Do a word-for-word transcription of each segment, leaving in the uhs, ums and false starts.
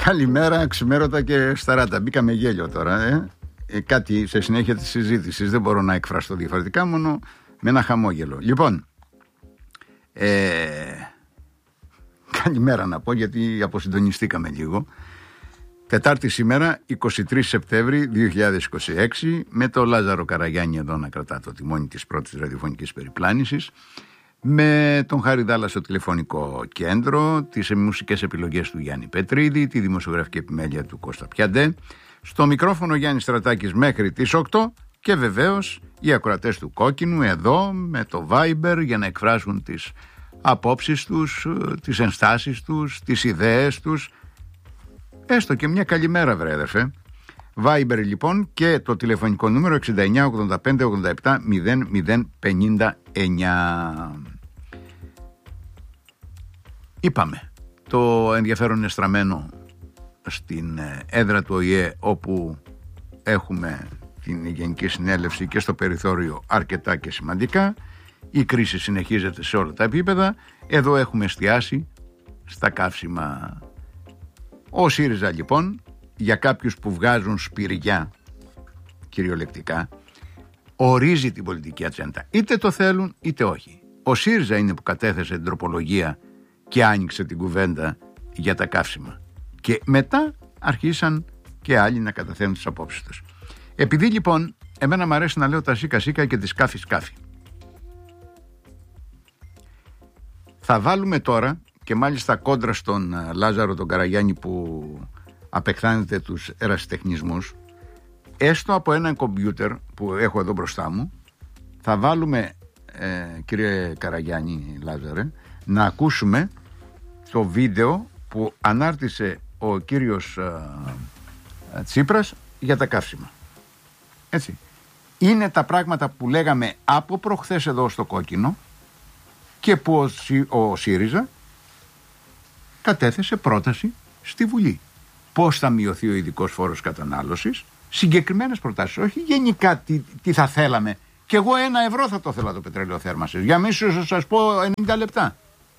Καλημέρα, ξημέρωτα και σταράτα. Μπήκαμε γέλιο τώρα. Ε? Ε, κάτι σε συνέχεια της συζήτησης. Δεν μπορώ να εκφραστώ διαφορετικά, μόνο με ένα χαμόγελο. Λοιπόν, ε, καλημέρα να πω, γιατί αποσυντονιστήκαμε λίγο. Τετάρτη σήμερα, εικοστή τρίτη Σεπτέμβρη δύο χιλιάδες είκοσι έξι, με το Λάζαρο Καραγιάννη εδώ να κρατά το τιμόνι της πρώτης ραδιοφωνικής περιπλάνησης, με τον Χάρη Δάλλα στο τηλεφωνικό κέντρο, τις μουσικές επιλογές του Γιάννη Πετρίδη, τη δημοσιογραφική επιμέλεια του Κώστα Πιαντέ, στο μικρόφωνο Γιάννης Στρατάκης μέχρι τις οκτώ και βεβαίως οι ακροατές του Κόκκινου εδώ με το Viber για να εκφράσουν τις απόψεις τους, τις ενστάσεις τους, τις ιδέες τους, έστω και μια καλημέρα βρε αδερφέ. Viber λοιπόν και το τηλεφωνικό νούμερο εξήντα εννιά ογδόντα πέντε ογδόντα επτά μηδέν μηδέν πενήντα εννιά. Είπαμε, το ενδιαφέρον είναι στραμμένο στην έδρα του Ο Η Ε, όπου έχουμε την Γενική Συνέλευση και στο περιθώριο αρκετά και σημαντικά. Η κρίση συνεχίζεται σε όλα τα επίπεδα. Εδώ έχουμε εστιάσει στα καύσιμα. Ο ΣΥΡΙΖΑ λοιπόν, για κάποιους που βγάζουν σπηριά κυριολεκτικά, ορίζει την πολιτική ατζέντα. Είτε το θέλουν είτε όχι. Ο ΣΥΡΙΖΑ είναι που κατέθεσε την τροπολογία και άνοιξε την κουβέντα για τα καύσιμα. Και μετά αρχίσαν και άλλοι να καταθέτουν τις απόψεις τους. Επειδή λοιπόν εμένα μου αρέσει να λέω τα σίκα σίκα και τη σκάφη σκάφη, θα βάλουμε τώρα, και μάλιστα κόντρα στον Λάζαρο τον Καραγιάννη που απεκθάνεται τους ερασιτεχνισμούς, έστω από ένα κομπιούτερ που έχω εδώ μπροστά μου, θα βάλουμε, ε, κύριε Καραγιάννη Λάζαρε, να ακούσουμε το βίντεο που ανάρτησε ο κύριος ε, Τσίπρας για τα καύσιμα. Έτσι. Είναι τα πράγματα που λέγαμε από προχθές εδώ στο Κόκκινο και που ο, ο ΣΥΡΙΖΑ κατέθεσε πρόταση στη Βουλή. Πώς θα μειωθεί ο ειδικός φόρος κατανάλωσης, συγκεκριμένες προτάσεις, όχι γενικά τι, τι θα θέλαμε. Και εγώ ένα ευρώ θα το θέλα το πετρέλαιο θέρμανσης, για μη σας πω ενενήντα λεπτά.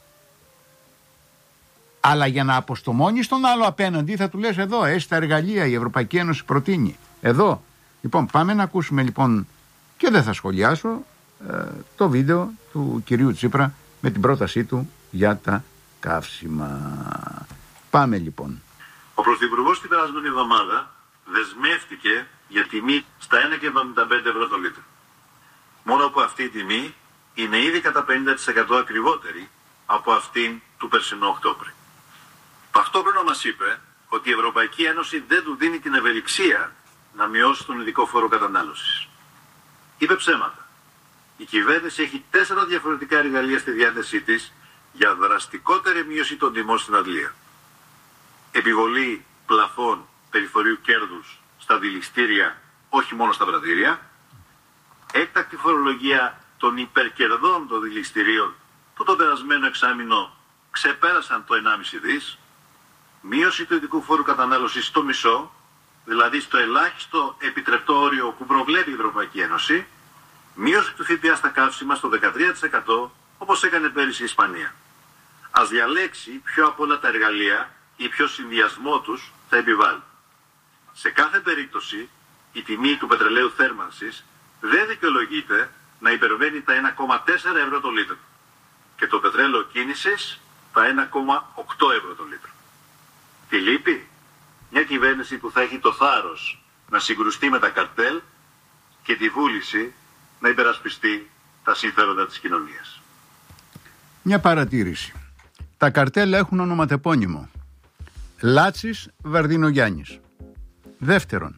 Αλλά για να αποστομώνεις τον άλλο απέναντι θα του λες εδώ, έχει τα εργαλεία, η Ευρωπαϊκή Ένωση προτείνει. Εδώ. Λοιπόν, πάμε να ακούσουμε λοιπόν, και δεν θα σχολιάσω, ε, το βίντεο του κυρίου Τσίπρα με την πρότασή του για τα καύσιμα. Πάμε λοιπόν. Ο Πρωθυπουργός την περασμένη εβδομάδα δεσμεύτηκε για τιμή στα ένα κόμμα εβδομήντα πέντε ευρώ το λίτρο. Μόνο που αυτή η τιμή είναι ήδη κατά πενήντα τοις εκατό ακριβότερη από αυτήν του περσινού Οκτώβρη. Ταυτόχρονα μας είπε ότι η Ευρωπαϊκή Ένωση δεν του δίνει την ευελιξία να μειώσει τον ειδικό φόρο κατανάλωσης. Είπε ψέματα. Η κυβέρνηση έχει τέσσερα διαφορετικά εργαλεία στη διάθεσή της για δραστικότερη μείωση των τιμών στην Αγγλία. Επιβολή πλαφών περιφορίου κέρδους στα δηληστήρια, όχι μόνο στα πρατήρια. Έκτακτη φορολογία των υπερκερδών των δηληστηρίων που το περασμένο εξάμηνο ξεπέρασαν το ενάμιση δις. Μείωση του ειδικού φόρου κατανάλωσης στο μισό, δηλαδή στο ελάχιστο επιτρεπτό όριο που προβλέπει η Ευρωπαϊκή Ένωση. Μείωση του ΦΠΑ στα καύσιμα στο δεκατρία τοις εκατό, όπως έκανε πέρυσι η Ισπανία. Ας διαλέξει ποιο από όλα τα εργαλεία ή ποιο συνδυασμό τους θα επιβάλλει. Σε κάθε περίπτωση, η τιμή του πετρελαίου θέρμανσης δεν δικαιολογείται να υπερβαίνει τα ένα κόμμα τέσσερα ευρώ το λίτρο και το πετρέλαιο κίνησης τα ένα κόμμα οκτώ ευρώ το λίτρο. Τι λείπει? Μια κυβέρνηση που θα έχει το θάρρος να συγκρουστεί με τα καρτέλ και τη βούληση να υπερασπιστεί τα συμφέροντα της κοινωνίας. Μια παρατήρηση. Τα καρτέλ έχουν ονοματεπώνυμο. Λάτσης Βαρδινογιάννης. Δεύτερον,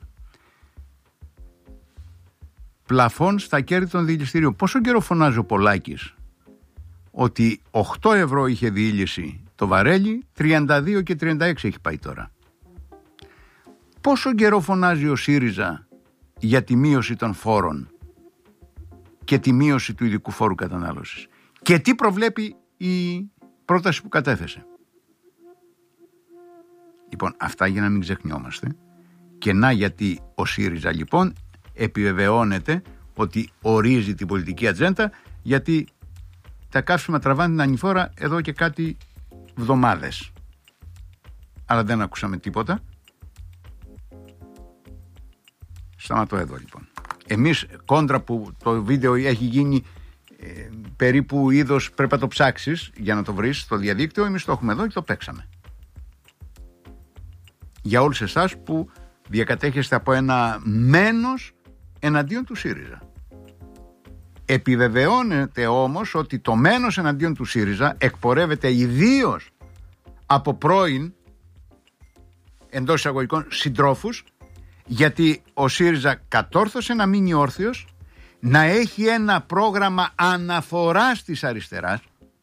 πλαφών στα κέρδη των δηληστηρίων. Πόσο καιρό φωνάζει ο Πολάκης ότι οκτώ ευρώ είχε διήλυση το βαρέλι, τριάντα δύο και τριάντα έξι έχει πάει τώρα. Πόσο καιρό φωνάζει ο ΣΥΡΙΖΑ για τη μείωση των φόρων και τη μείωση του ειδικού φόρου κατανάλωσης? Και τι προβλέπει η πρόταση που κατέθεσε? Λοιπόν, αυτά για να μην ξεχνιόμαστε. Και να γιατί ο ΣΥΡΙΖΑ λοιπόν επιβεβαιώνεται ότι ορίζει την πολιτική ατζέντα, γιατί τα καύσιμα τραβάνε την ανηφόρα εδώ και κάτι εβδομάδες. αλλά δεν ακούσαμε τίποτα. Σταματώ εδώ λοιπόν. Εμείς κόντρα που το βίντεο έχει γίνει ε, περίπου είδος, πρέπει να το ψάξεις για να το βρεις στο διαδίκτυο, εμείς το έχουμε εδώ και το παίξαμε. Για όλους εσάς που διακατέχεστε από ένα μένος εναντίον του ΣΥΡΙΖΑ. Επιβεβαιώνεται όμως ότι το μένος εναντίον του ΣΥΡΙΖΑ εκπορεύεται ιδίως από πρώην εντός εισαγωγικών συντρόφους, γιατί ο ΣΥΡΙΖΑ κατόρθωσε να μείνει όρθιος, να έχει ένα πρόγραμμα αναφοράς της αριστεράς,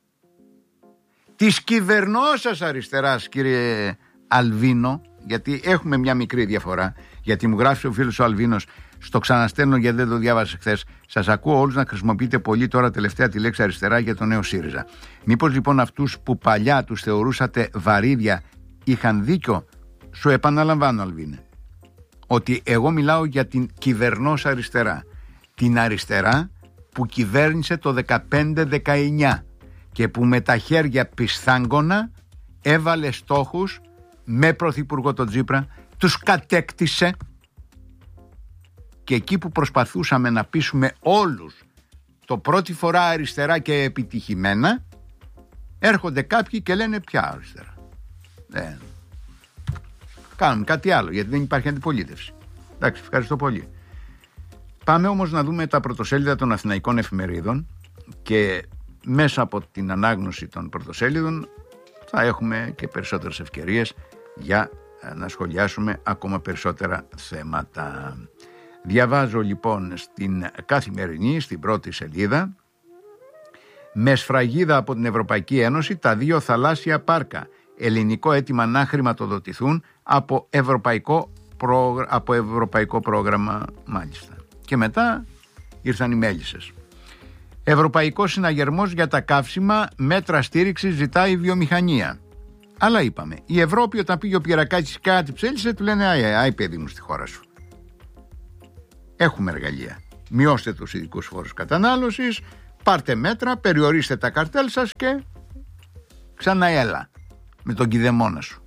της κυβερνώσας αριστεράς, κύριε Αλβίνο, γιατί έχουμε μια μικρή διαφορά, γιατί μου γράφει ο φίλος ο Αλβίνος, στο ξαναστέλνω γιατί δεν το διάβασα χθες. Σας ακούω όλους να χρησιμοποιείτε πολύ τώρα τελευταία τη λέξη αριστερά για το νέο ΣΥΡΙΖΑ. Μήπως λοιπόν αυτούς που παλιά τους θεωρούσατε βαρύδια είχαν δίκιο? Σου επαναλαμβάνω, Αλβίνε, ότι εγώ μιλάω για την κυβερνώσα αριστερά. Την αριστερά που κυβέρνησε το δεκαπέντε δεκαεννιά και που με τα χέρια πισθάγκωνα έβαλε στόχους με πρωθυπουργό τον Τσίπρα, τους κατέκτησε, και εκεί που προσπαθούσαμε να πείσουμε όλους το πρώτη φορά αριστερά και επιτυχημένα, έρχονται κάποιοι και λένε πια αριστερά. Δεν. Κάνουμε κάτι άλλο, γιατί δεν υπάρχει αντιπολίτευση. Εντάξει, ευχαριστώ πολύ. Πάμε όμως να δούμε τα πρωτοσέλιδα των αθηναϊκών εφημερίδων και μέσα από την ανάγνωση των πρωτοσέλιδων θα έχουμε και περισσότερες ευκαιρίες για να σχολιάσουμε ακόμα περισσότερα θέματα. Διαβάζω λοιπόν στην Καθημερινή, στην πρώτη σελίδα: με σφραγίδα από την Ευρωπαϊκή Ένωση τα δύο θαλάσσια πάρκα. Ελληνικό αίτημα να χρηματοδοτηθούν από ευρωπαϊκό, πρόγρα... από ευρωπαϊκό πρόγραμμα, μάλιστα. Και μετά ήρθαν οι μέλισσες. Ευρωπαϊκός συναγερμός για τα καύσιμα, μέτρα στήριξη ζητάει η βιομηχανία. Αλλά είπαμε, η Ευρώπη όταν πήγε ο Πιερακάκης κάτι ψέλισε, του λένε άι, άι παιδί μου στη χώρα σου. Έχουμε εργαλεία. Μειώστε τους ειδικούς φόρους κατανάλωσης, πάρτε μέτρα, περιορίστε τα καρτέλ σας και ξαναέλα με τον κηδεμόνα σου.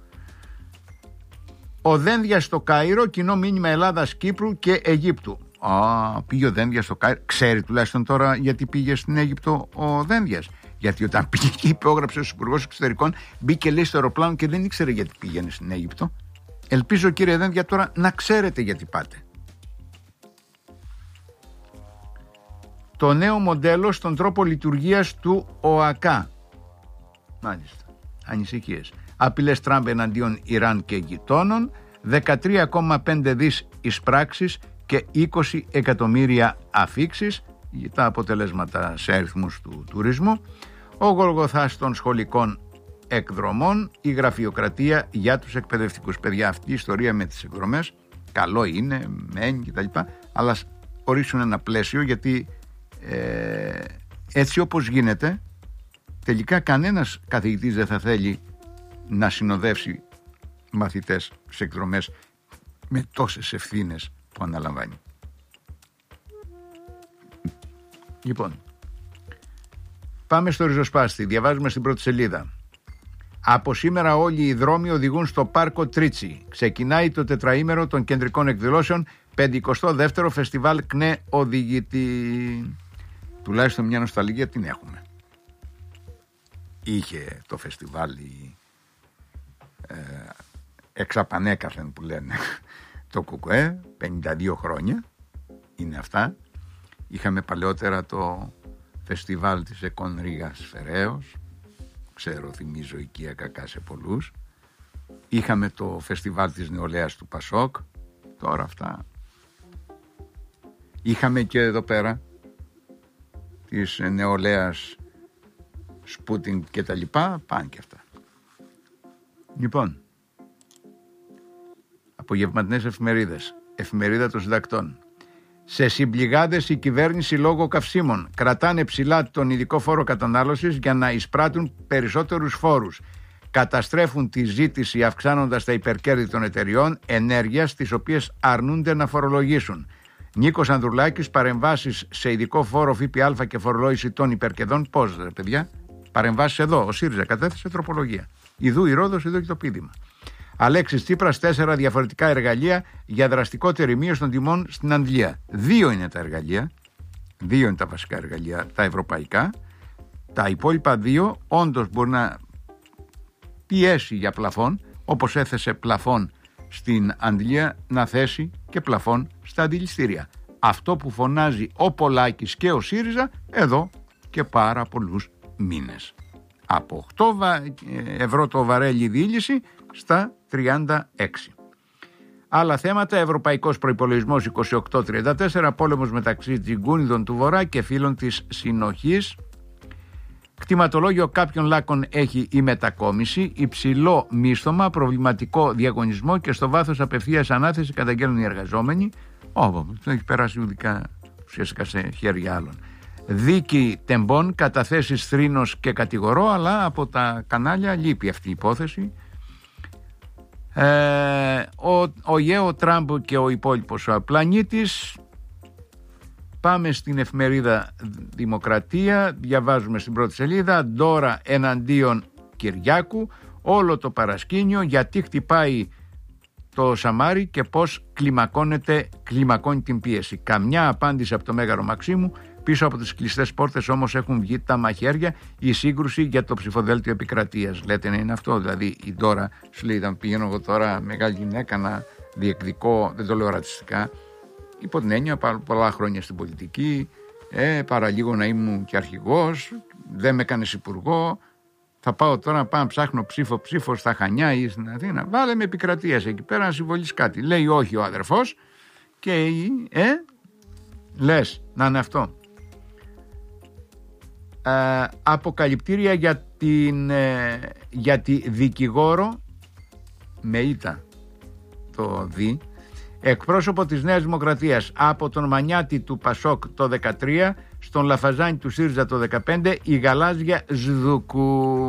Ο Δένδιας στο Κάιρο, κοινό μήνυμα Ελλάδας, Κύπρου και Αιγύπτου. Α, πήγε ο Δένδιας στο Κάιρο. Ξέρει τουλάχιστον τώρα γιατί πήγε στην Αίγυπτο ο Δένδιας? Γιατί όταν πήγε και υπόγραψε ο Υπουργός Εξωτερικών, μπήκε λέει στο αεροπλάνο και δεν ήξερε γιατί πήγαινε στην Αίγυπτο. Ελπίζω, κύριε Δένδια, τώρα να ξέρετε γιατί πάτε. Το νέο μοντέλο στον τρόπο λειτουργίας του ΟΑΚΑ. Μάλιστα. Ανησυχίες. Απειλές Τραμπ εναντίον Ιράν και γειτόνων, δεκατρία κόμμα πέντε δις εισπράξεις και είκοσι εκατομμύρια αφίξεις για τα αποτελέσματα σε αριθμούς του τουρισμού, ο Γολγοθάς των σχολικών εκδρομών, η γραφειοκρατία για τους εκπαιδευτικούς. Παιδιά, αυτή η ιστορία με τις εκδρομές καλό είναι, μένει κτλ. Αλλά ορίσουν ένα πλαίσιο, γιατί ε, έτσι όπως γίνεται τελικά κανένας καθηγητής δεν θα θέλει να συνοδεύσει μαθητές σε εκδρομές με τόσες ευθύνες που αναλαμβάνει. Λοιπόν, πάμε στο ριζοσπάστη. Διαβάζουμε στην πρώτη σελίδα: από σήμερα όλοι οι δρόμοι οδηγούν στο πάρκο Τρίτσι. Ξεκινάει το τετραήμερο των κεντρικών εκδηλώσεων, πενηκοστό δεύτερο φεστιβάλ ΚΝΕ οδηγητή. Τουλάχιστον μια νοσταλγία την έχουμε. Είχε το φεστιβάλ ε, εξαπανέκαθεν που λένε το ΚΚΕ, πενήντα δύο χρόνια είναι αυτά. Είχαμε παλαιότερα το φεστιβάλ της ΕΚΟΝ Ρήγας Φεραίος, ξέρω, θυμίζω οικία κακά σε πολλούς. Είχαμε το φεστιβάλ της νεολαίας του Πασόκ, τώρα αυτά. Είχαμε και εδώ πέρα της νεολαίας Σπούτινγκ και τα λοιπά, πάνε και αυτά. Λοιπόν, απογευματινές εφημερίδες. Εφημερίδα των συντακτών. Σε συμπληγάδες η κυβέρνηση λόγω καυσίμων. Κρατάνε ψηλά τον ειδικό φόρο κατανάλωσης για να εισπράττουν περισσότερους φόρους. Καταστρέφουν τη ζήτηση αυξάνοντας τα υπερκέρδη των εταιριών ενέργειας, τις οποίες αρνούνται να φορολογήσουν. Νίκος Ανδρουλάκης, παρεμβάσεις σε ειδικό φόρο ΦΠΑ και φορολόγηση των υπερκερδών. Πώς, ρε παιδιά? Παρεμβάσεις εδώ. Ο ΣΥΡΙΖΑ κατέθεσε τροπολογία. Ιδού η Ρόδος, ιδού και το πείδημα. Αλέξης Τσίπρας, τέσσερα διαφορετικά εργαλεία για δραστικότερη μείωση των τιμών στην Αγγλία. Δύο είναι τα εργαλεία, δύο είναι τα βασικά εργαλεία, τα ευρωπαϊκά. Τα υπόλοιπα δύο όντως μπορεί να πιέσει για πλαφόν, όπως έθεσε πλαφόν στην Αγγλία, να θέσει και πλαφόν στα αντιληστήρια. Αυτό που φωνάζει ο Πολάκης και ο ΣΥΡΙΖΑ εδώ και πάρα πολλούς μήνες. Από οκτώ ευρώ το βαρέλι διήλυση στα τριάντα έξι. Άλλα θέματα: ευρωπαϊκός προϋπολογισμός είκοσι οκτώ τριάντα τέσσερα, πόλεμος μεταξύ τσιγκούνιδων του Βορρά και φίλων της Συνοχής. Κτηματολόγιο κάποιων λάκων έχει η μετακόμιση, υψηλό μίσθωμα, προβληματικό διαγωνισμό και στο βάθος απευθείας ανάθεση καταγγέλνουν οι εργαζόμενοι. Ω, έχει περάσει ουδικά ουσιαστικά σε χέρια άλλων. Δίκη τεμπών, καταθέσεις θρήνος και κατηγορώ, αλλά από τα κανάλια λείπει αυτή η υπόθεση. Ε, ο, ο Γέο Τραμπ και ο υπόλοιπος ο πλανήτης. Πάμε στην εφημερίδα Δημοκρατία, διαβάζουμε στην πρώτη σελίδα: Ντόρα εναντίον Κυριάκου, όλο το παρασκήνιο γιατί χτυπάει το Σαμάρι και πώς κλιμακώνεται, κλιμακώνει την πίεση. Καμιά απάντηση από το Μέγαρο Μαξίμου. Πίσω από τις κλειστές πόρτες όμως έχουν βγει τα μαχαίρια, η σύγκρουση για το ψηφοδέλτιο επικρατείας. Λέτε να είναι αυτό, δηλαδή η Ντόρα σου λέει: ήταν πηγαίνω εγώ τώρα μεγάλη γυναίκα να διεκδικώ, δεν το λέω ρατσιστικά, υπό την έννοια πολλά χρόνια στην πολιτική, ε, παραλίγο να ήμουν και αρχηγός, δεν με έκανες υπουργό, θα πάω τώρα να πάω να ψάχνω ψήφο ψήφο στα Χανιά ή στην Αθήνα. Βάλε με επικρατείας εκεί πέρα να συμβολείς κάτι. Λέει όχι ο αδερφός και ε, λες να είναι αυτό. Ε, αποκαλυπτήρια για, την, ε, για τη δικηγόρο με ήττα το δι, εκπρόσωπο της Νέας Δημοκρατίας, από τον Μανιάτη του Πασόκ το δεκατρία στον Λαφαζάνη του ΣΥΡΙΖΑ το δεκαπέντε, η γαλάζια Ζδουκού.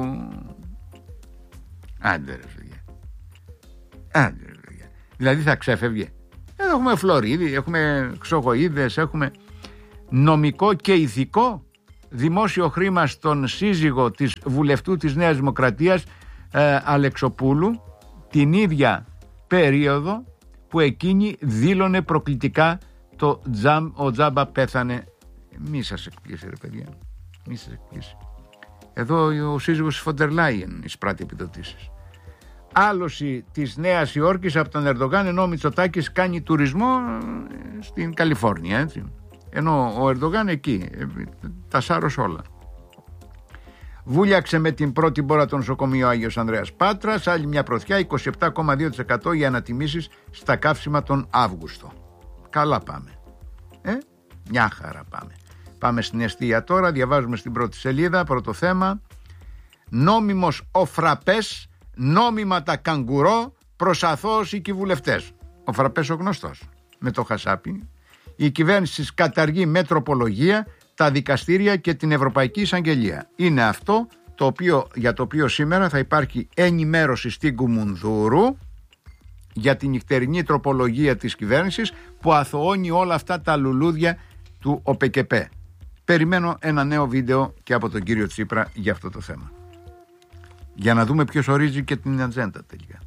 Άντε ρε παιδιά. Άντε ρε παιδιά. Δηλαδή θα ξέφευγε. Εδώ έχουμε Φλωρίδη, έχουμε Ξογοίδες, έχουμε νομικό και ηθικό δημόσιο χρήμα στον σύζυγο της βουλευτού της Νέας Δημοκρατίας ε, Αλεξοπούλου την ίδια περίοδο που εκείνη δήλωνε προκλητικά το τζαμ, ο Τζάμπα πέθανε. Μη σας εκπλήσει ρε παιδιά, μη σας εκπλήσει. Εδώ ο σύζυγος της Φοντερ Λάιεν εισπράττει επιδοτήσεις. Άλωση της Νέας Υόρκης από τον Ερντογάν, ενώ ο Μητσοτάκης κάνει τουρισμό στην Καλιφόρνια, έτσι. Ενώ ο Ερντογάν εκεί τα σάρωσε όλα. Βούλιαξε με την πρώτη μπόρα το νοσοκομείο Άγιος Ανδρέας Πάτρας. Άλλη μια πρωτιά, είκοσι επτά κόμμα δύο τοις εκατό για ανατιμήσεις στα καύσιμα τον Αύγουστο. Καλά πάμε. Ε, μια χαρά πάμε. Πάμε στην εστία τώρα, διαβάζουμε στην πρώτη σελίδα, πρώτο θέμα. Νόμιμος ο Φραπές, νόμιμα τα καγκουρό, προς αθώωση και οι βουλευτές. Ο Φραπές ο γνωστός, με το χασάπι. Η κυβέρνηση καταργεί με τροπολογία τα δικαστήρια και την Ευρωπαϊκή Εισαγγελία. Είναι αυτό το οποίο, για το οποίο σήμερα θα υπάρχει ενημέρωση στην Κουμουνδούρου για την νυχτερινή τροπολογία της κυβέρνησης που αθωώνει όλα αυτά τα λουλούδια του ΟΠΕΚΕΠΕ. Περιμένω ένα νέο βίντεο και από τον κύριο Τσίπρα για αυτό το θέμα. Για να δούμε ποιος ορίζει και την ατζέντα τελικά.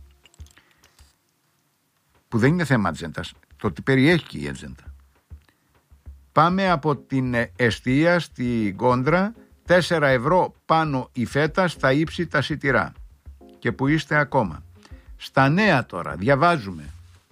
Που δεν είναι θέμα ατζέντας, το ότι περιέχει και η ατζέντα. Πάμε από την εστία στη Κόντρα, τέσσερα ευρώ πάνω η φέτα, στα ύψη τα σιτηρά. Και που είστε ακόμα. Στα νέα τώρα, διαβάζουμε.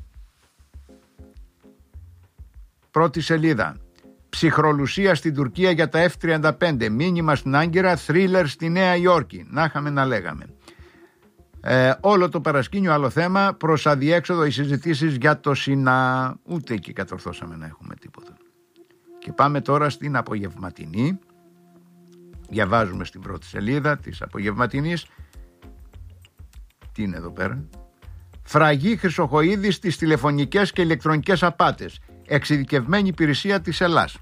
Πρώτη σελίδα. Ψυχρολουσία στην Τουρκία για τα εφ τριάντα πέντε. Μήνυμα στην Άγκυρα, θρίλερ στη Νέα Υόρκη. Να είχαμε να λέγαμε. Ε, όλο το παρασκήνιο άλλο θέμα, προς αδιέξοδο οι συζητήσεις για το ΣΥΝΑ. Ούτε εκεί κατορθώσαμε να έχουμε τίποτα. Και πάμε τώρα στην απογευματινή. Διαβάζουμε στην πρώτη σελίδα της απογευματινής. Τι είναι εδώ πέρα? Φραγή Χρυσοχοΐδη στις τηλεφωνικές και ηλεκτρονικές απάτες. Εξειδικευμένη υπηρεσία της Ελλάς.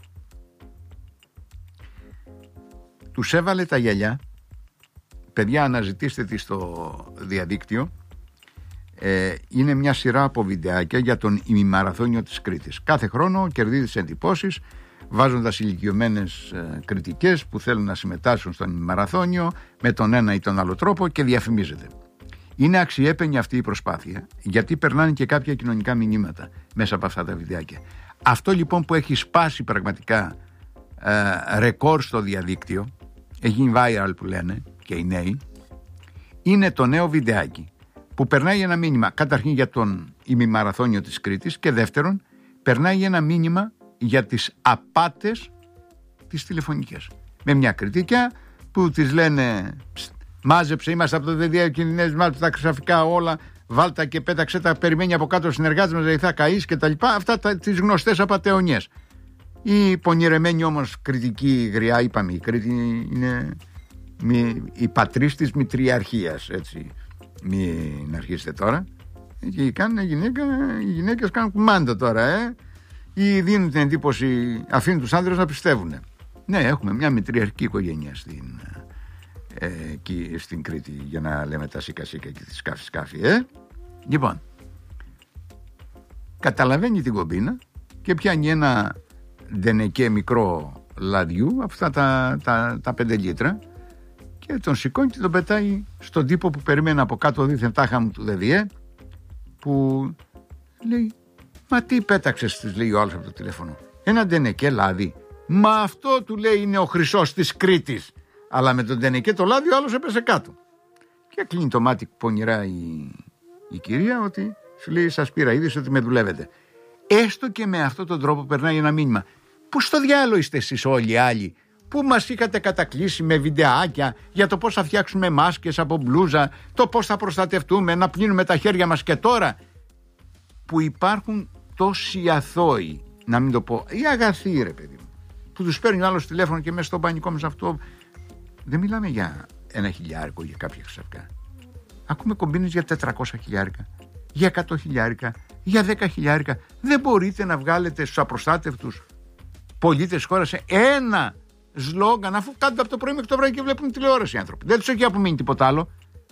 Τους έβαλε τα γυαλιά. Παιδιά, αναζητήστε τη στο διαδίκτυο. Ε, είναι μια σειρά από βιντεάκια για τον ημιμαραθώνιο της Κρήτης. Κάθε χρόνο κερδίζει τις εντυπώσεις βάζοντας ηλικιωμένες ε, κριτικές που θέλουν να συμμετάσχουν στον ημιμαραθώνιο με τον ένα ή τον άλλο τρόπο και διαφημίζεται. Είναι αξιέπαινη αυτή η προσπάθεια, γιατί περνάνε και κάποια κοινωνικά μηνύματα μέσα από αυτά τα βιντεάκια. Αυτό λοιπόν που έχει σπάσει πραγματικά ε, ρεκόρ στο διαδίκτυο, έχει γίνει viral που λένε και οι νέοι, είναι το νέο βιντεάκι που περνάει ένα μήνυμα καταρχήν για τον ημιμαραθώνιο της Κρήτης και δεύτερον περνάει ένα μήνυμα για τις απάτες τις τηλεφωνικές. Με μια κριτικιά που τις λένε μάζεψε, είμαστε από το ΔΔΕ, κινδυνεύεις, μάζεψε τα χρυσαφικά όλα, βάλτα και πέταξε τα, περιμένει από κάτω ο συνεργάτης μας, δηλαδή θα καείς και τα λοιπά. Αυτά τα, τις γνωστές απατεωνιές. Η πονηρεμένη όμως κριτική γριά, είπαμε, η Κρήτη είναι μη, η πατρίς της μητριαρχίας, έτσι, μην αρχίσετε τώρα. Και κάνουν γυναίκα, οι γυναίκες κάνουν κουμάντο τώρα, ε, ή δίνουν την εντύπωση, αφήνουν τους άντρες να πιστεύουν. Ναι, έχουμε μια μητριαρχική οικογένεια στην, ε, εκεί, στην Κρήτη, για να λέμε τα σίκα σίκα και τη σκάφη σκάφη, ε. Λοιπόν, καταλαβαίνει την κομπίνα και πιάνει ένα ντενεκέ μικρό λαδιού από αυτά τα, τα, τα πέντε λίτρα και τον σηκώνει και τον πετάει στον τύπο που περιμένει από κάτω δίθεν τάχα μου του ΔΔΕ, που λέει, μα τι πέταξες, της λέει ο άλλος από το τηλέφωνο, ένα ντενεκέ λάδι. Μα αυτό, του λέει, είναι ο χρυσός της Κρήτης. Αλλά με τον ντενεκέ το λάδι ο άλλος έπεσε κάτω. Και κλείνει το μάτι πονηρά η, η κυρία, ότι σου λέει, σας πήρα είδηση ότι με δουλεύετε. Έστω και με αυτόν τον τρόπο περνάει ένα μήνυμα. Πού στο διάλογο είστε εσείς όλοι οι άλλοι, που μας είχατε κατακλείσει με βιντεάκια για το πώς θα φτιάξουμε μάσκες από μπλούζα, το πώς θα προστατευτούμε, να πλύνουμε τα χέρια μας, και τώρα που υπάρχουν τόσοι αθώοι, να μην το πω, οι αγαθοί, ρε παιδί μου, που τους παίρνει ο άλλος τηλέφωνο και μέσα στο μπανικό μας αυτό, δεν μιλάμε για ένα χιλιάρικο για κάποια χρυσαφικά. Ακούμε κομπίνες για τετρακόσια χιλιάρικα, για εκατό χιλιάρικα, για δέκα χιλιάρικα. Δεν μπορείτε να βγάλετε στους απροστάτευτους πολίτες της χώρας ένα σλόγγαν, αφού κάνουν από το πρωί μέχρι το βράδυ και βλέπουν τηλεόραση οι άνθρωποι. Δεν τους έχει απομείνει τίποτα άλλο.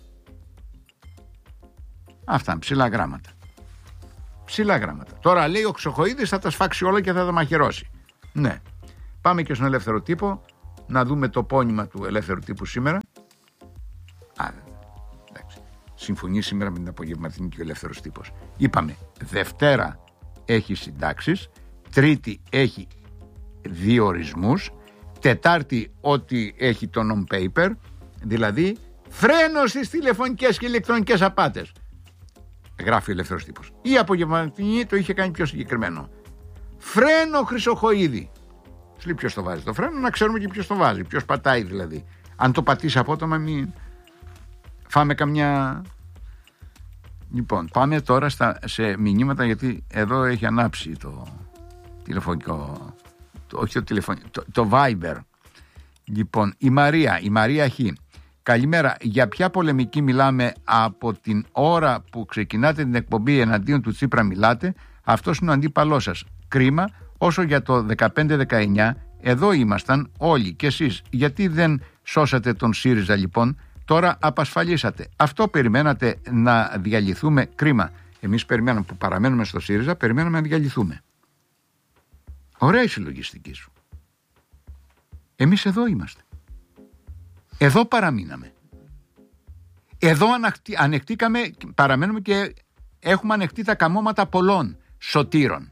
Αυτά, ψηλά γράμματα. Ψηλά γράμματα. Τώρα λέει ο Χρυσοχοΐδης θα τα σφάξει όλα και θα τα μαχαιρώσει. Ναι. Πάμε και στον Ελεύθερο Τύπο να δούμε το πόνημα του Ελεύθερου Τύπου σήμερα. Α, εντάξει. Συμφωνεί σήμερα με την απογευματινή και ο Ελεύθερος Τύπος. Είπαμε, Δευτέρα έχει συντάξεις, Τρίτη έχει διορισμούς, Τετάρτη ότι έχει το non-paper, δηλαδή φρένο στις τηλεφωνικές και ηλεκτρονικές απάτες. Γράφει ο Ελεύθερος Τύπος. Η απογευματινή το είχε κάνει πιο συγκεκριμένο. Φρένο Χρυσοχοΐδη. Σου λέει ποιος το βάζει το φρένο, να ξέρουμε και ποιος το βάζει, ποιος πατάει δηλαδή. Αν το πατήσει απότομα, μην φάμε καμιά. Λοιπόν, πάμε τώρα στα, σε μηνύματα, γιατί εδώ έχει ανάψει το τηλεφωνικό, το, όχι το τηλεφωνικό, το, το Viber. Λοιπόν, η Μαρία, η Μαρία Χ. Καλημέρα. Για ποια πολεμική μιλάμε? Από την ώρα που ξεκινάτε την εκπομπή εναντίον του Τσίπρα μιλάτε. Αυτός είναι ο αντίπαλός σας. Κρίμα. Όσο για το δεκαπέντε δεκαεννιά, εδώ ήμασταν όλοι και εσείς. Γιατί δεν σώσατε τον ΣΥΡΙΖΑ λοιπόν? Τώρα απασφαλίσατε. Αυτό περιμένατε, να διαλυθούμε? Κρίμα. Εμείς περιμέναμε, που παραμένουμε στο ΣΥΡΙΖΑ, περιμέναμε να διαλυθούμε. Ωραία η συλλογιστική σου. Εμείς εδώ είμαστε. Εδώ παραμείναμε. Εδώ ανεχτήκαμε, παραμένουμε και έχουμε ανεχτεί τα καμώματα πολλών σωτήρων.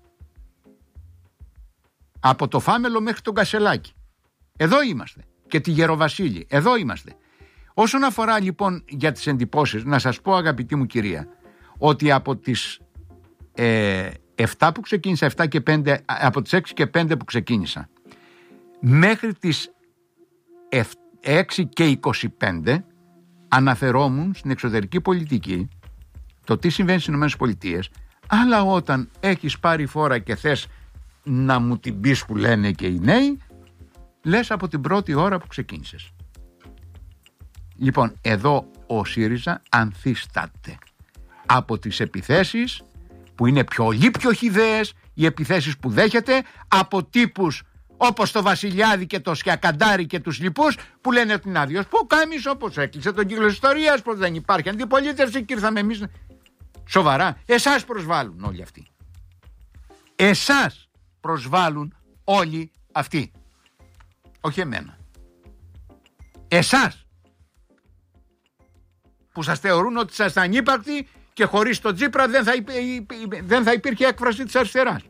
Από το Φάμελο μέχρι τον Κασελάκη. Εδώ είμαστε. Και τη Γεροβασίλη. Εδώ είμαστε. Όσον αφορά λοιπόν για τις εντυπώσεις, να σας πω, αγαπητή μου κυρία, ότι από τις ε, επτά που ξεκίνησα, επτά και πέντε, από τις έξι και πέντε που ξεκίνησα, μέχρι τις έξι και είκοσι πέντε αναφερόμουν στην εξωτερική πολιτική, το τι συμβαίνει στις ΗΠΑ, αλλά όταν έχεις πάρει φόρα και θες να μου την πεις, που λένε και οι νέοι, λες από την πρώτη ώρα που ξεκίνησες. Λοιπόν, εδώ ο ΣΥΡΙΖΑ ανθίσταται από τις επιθέσεις που είναι πολύ πιο χυδαίες, οι επιθέσεις που δέχεται από τύπους όπως το Βασιλιάδη και το Σκιακαντάρη και τους λοιπούς, που λένε ότι είναι άδειος. Πού κάμεις, όπως έκλεισε τον κύκλο ιστορίας, πως δεν υπάρχει αντιπολίτευση και ήρθαμε εμείς. Σοβαρά, εσάς προσβάλλουν όλοι αυτοί. Εσάς προσβάλλουν όλοι αυτοί. Όχι εμένα. Εσάς. που σας θεωρούν ότι σας ήταν ανύπαρκτοι και χωρίς τον Τσίπρα δεν θα, υπή, δεν θα υπήρχε έκφραση της αριστεράς.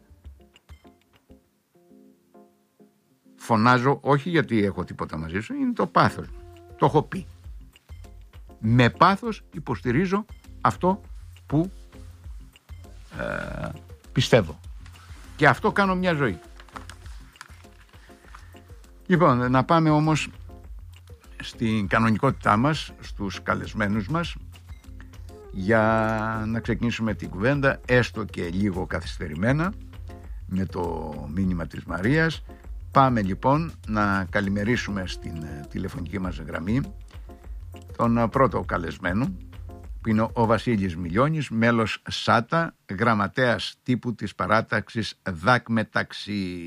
Φωνάζω όχι γιατί έχω τίποτα μαζί σου, είναι το πάθος. Το έχω πει. Με πάθος υποστηρίζω αυτό που ε, πιστεύω. Και αυτό κάνω μια ζωή. Λοιπόν, να πάμε όμως στην κανονικότητά μας, στους καλεσμένους μας, για να ξεκινήσουμε την κουβέντα, έστω και λίγο καθυστερημένα, με το μήνυμα της Μαρίας. Πάμε λοιπόν να καλημερίσουμε στην τηλεφωνική μας γραμμή τον πρώτο καλεσμένο, που είναι ο Βασίλης Μιλιώνης, μέλος ΣΑΤΑ, γραμματέας τύπου της παράταξης ΔΑΚ Μεταξύ.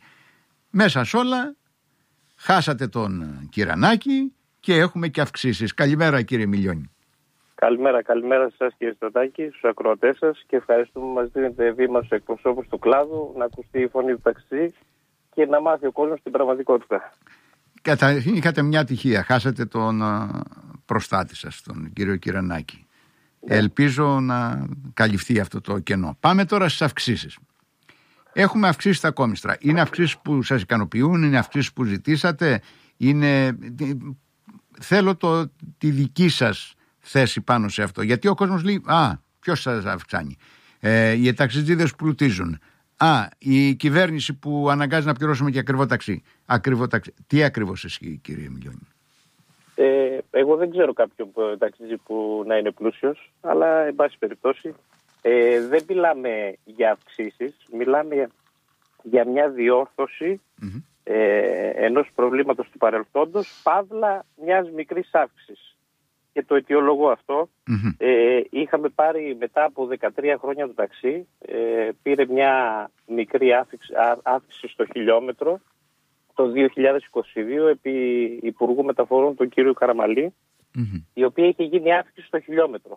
Μέσα σ' όλα χάσατε τον Κυρανάκη και έχουμε και αυξήσεις. Καλημέρα κύριε Μιλιώνη. Καλημέρα, καλημέρα σε εσάς κύριε Στρατάκη, στους ακροατές σας, και ευχαριστούμε που μας δίνετε βήμα στους εκπροσώπους του κλάδου να ακουστεί η φωνή του ταξί και να μάθει ο κόσμος την πραγματικότητα. Καταρχήν είχατε μια ατυχία, χάσατε τον προστάτη σας, τον κύριο Κυρανάκη. Ναι. Ελπίζω να καλυφθεί αυτό το κενό. Πάμε τώρα στις αυξήσεις. Έχουμε αυξήσεις στα κόμιστρα. Είναι αυξήσεις που σας ικανοποιούν, είναι αυξήσεις που ζητήσατε, είναι... Θέλω το, τη δική σας θέση πάνω σε αυτό. Γιατί ο κόσμος λέει, α, ποιος σας αυξάνει. Ε, οι ταξιτζίδες που πλουτίζουν. Α, η κυβέρνηση που αναγκάζει να πληρώσουμε και ακριβό ταξί. Ακριβό ταξί. Τι ακριβώς ισχύει κύριε Μιλιώνη? Ε, εγώ δεν ξέρω κάποιον ταξιτζή που να είναι πλούσιος, αλλά εν πάση περιπτώσει ε, δεν μιλάμε για αυξήσεις, μιλάμε για μια διόρθωση mm-hmm. ε, ενός προβλήματος του παρελθόντος, παύλα μιας μικρής αύξησης. Και το αιτιολογώ αυτό. Mm-hmm. Ε, είχαμε πάρει μετά από δεκατρία χρόνια το ταξί, ε, πήρε μια μικρή αύξηση, αύξηση στο χιλιόμετρο το δύο χιλιάδες είκοσι δύο επί Υπουργού Μεταφορών του κύριου Καραμαλή, mm-hmm. η οποία είχε γίνει αύξηση στο χιλιόμετρο.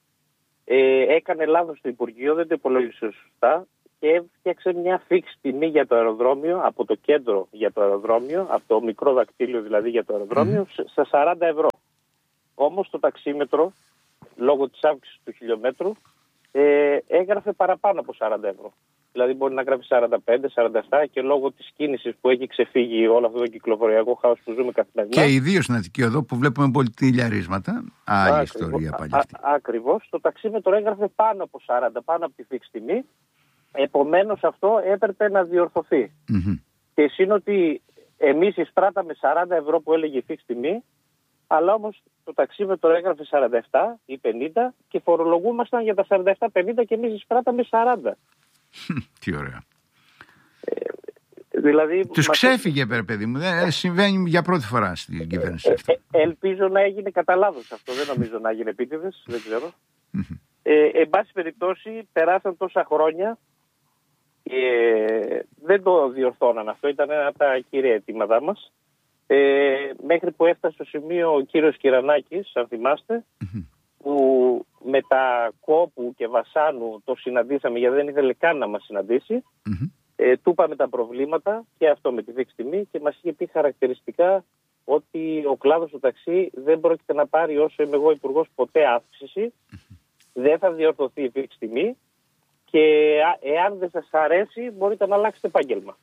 Ε, έκανε λάθος το Υπουργείο, δεν το υπολόγισε σωστά και έφτιαξε μια φίξη τιμή για το αεροδρόμιο, από το κέντρο για το αεροδρόμιο, από το μικρό δακτύλιο δηλαδή για το αεροδρόμιο, mm-hmm. στα σαράντα ευρώ. Όμως το ταξίμετρο, λόγω της αύξησης του χιλιόμετρου, ε, έγραφε παραπάνω από σαράντα ευρώ. Δηλαδή μπορεί να γράφει σαράντα πέντε, σαράντα επτά και λόγω της κίνησης που έχει ξεφύγει όλο αυτό το κυκλοφοριακό χάος που ζούμε καθημερινά. Και ιδίως στην Αττική Οδό που βλέπουμε πολυτηλιαρίσματα. Άλλη ιστορία πάλι αυτή. Ακριβώς. Το ταξίμετρο έγραφε πάνω από σαράντα, πάνω από τη φίξη τιμή. Επομένως αυτό έπρεπε να διορθωθεί. Mm-hmm. Και εσύ είναι ότι εμείς εισπράταμε σαράντα ευρώ που έλεγε η φίξη τιμή, αλλά όμως το ταξίμετρο έγραφε σαράντα επτά ή πενήντα και φορολογούμασταν για τα σαράντα επτά πενήντα και εμείς εισπράταμε σαράντα. Τι ωραία. Ε, δηλαδή, τους μας... ξέφυγε πέρα παιδί μου, δεν συμβαίνει για πρώτη φορά στην κυβέρνηση ε, αυτό. Ε, ε, ελπίζω να έγινε κατά λάθος αυτό, δεν νομίζω να έγινε επίτηδες, δεν ξέρω. ε, εν πάση περιπτώσει περάσαν τόσα χρόνια και δεν το διορθώναν αυτό, ήταν ένα από τα κύρια αιτήματά μας. Ε, μέχρι που έφτασε στο σημείο ο κύριος Κυρανάκης, αν θυμάστε, mm-hmm. που με τα Κόπου και Βασάνου το συναντήσαμε γιατί δεν ήθελε καν να μας συναντήσει. Mm-hmm. Ε, του είπαμε τα προβλήματα και αυτό με τη φίξη τιμή και μας είχε πει χαρακτηριστικά ότι ο κλάδος του ταξί δεν πρόκειται να πάρει όσο είμαι εγώ υπουργός ποτέ αύξηση, mm-hmm. δεν θα διορθωθεί η φίξη τιμή και εάν δεν σας αρέσει μπορείτε να αλλάξετε επάγγελμα.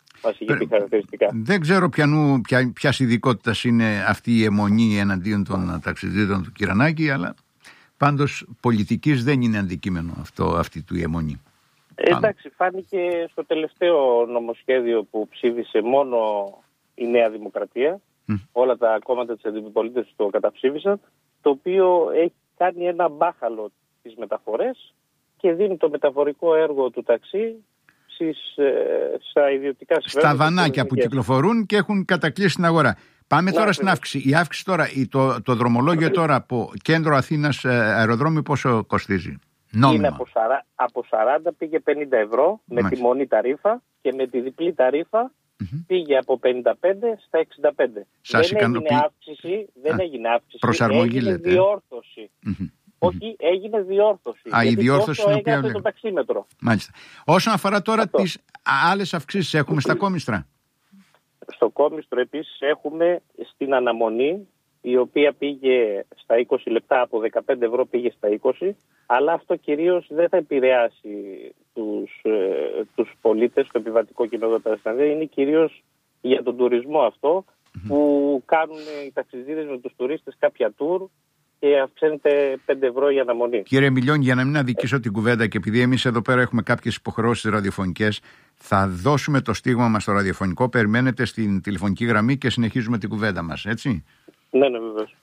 Δεν ξέρω ποιανού, ποια, ποιας ειδικότητας είναι αυτή η αιμονή εναντίον των ταξιδίτων του Κυρανάκη, αλλά πάντως πολιτικής δεν είναι αντικείμενο αυτό, αυτή του η αιμονή. Ε, εντάξει, φάνηκε στο τελευταίο νομοσχέδιο που ψήφισε μόνο η Νέα Δημοκρατία, mm. όλα τα κόμματα της αντιπολίτευσης το καταψήφισαν, το οποίο έχει κάνει ένα μπάχαλο τις μεταφορές και δίνει το μεταφορικό έργο του ταξί Στις, ε, στα ιδιωτικά στα βανάκια που κυκλοφορούν και έχουν κατακλείσει την αγορά. Πάμε να, τώρα στην αύξηση. Η αύξηση τώρα, το, το δρομολόγιο τώρα από κέντρο Αθήνας αεροδρόμιο πόσο κοστίζει? Νόμιμα. Είναι από, σαράντα, από σαράντα πήγε πενήντα ευρώ με Μάλιστα. τη μονή ταρήφα και με τη διπλή ταρήφα mm-hmm. πήγε από πενήντα πέντε στα εξήντα πέντε. Σας δεν ικανοποιεί... έγινε αύξηση, δεν Α, έγινε αύξηση, προσαρμογή έγινε λέτε. διόρθωση. Mm-hmm. Όχι, έγινε διόρθωση. Α, η διόρθωση είναι οποία το ταξίμετρο. Μάλιστα. Όσον αφορά τώρα αυτό. Τις άλλες αυξήσεις έχουμε στα κόμιστρα. Στο κόμιστρο επίσης έχουμε στην αναμονή η οποία πήγε στα είκοσι λεπτά, από δεκαπέντε ευρώ πήγε στα είκοσι, αλλά αυτό κυρίως δεν θα επηρεάσει τους, ε, τους πολίτες, το επιβατικό κοινό εδώ πέρα. Είναι κυρίως για τον τουρισμό αυτό που κάνουν οι ταξιδίδες με τους τουρίστες κάποια tour και αυξάνεται πέντε ευρώ η αναμονή. Κύριε Μιλιώνη, για να μην αδικήσω την κουβέντα και επειδή εμείς εδώ πέρα έχουμε κάποιες υποχρεώσεις ραδιοφωνικές, θα δώσουμε το στίγμα μας στο ραδιοφωνικό. Περιμένετε στην τηλεφωνική γραμμή και συνεχίζουμε την κουβέντα μας, έτσι. Ναι, ναι, βεβαίως.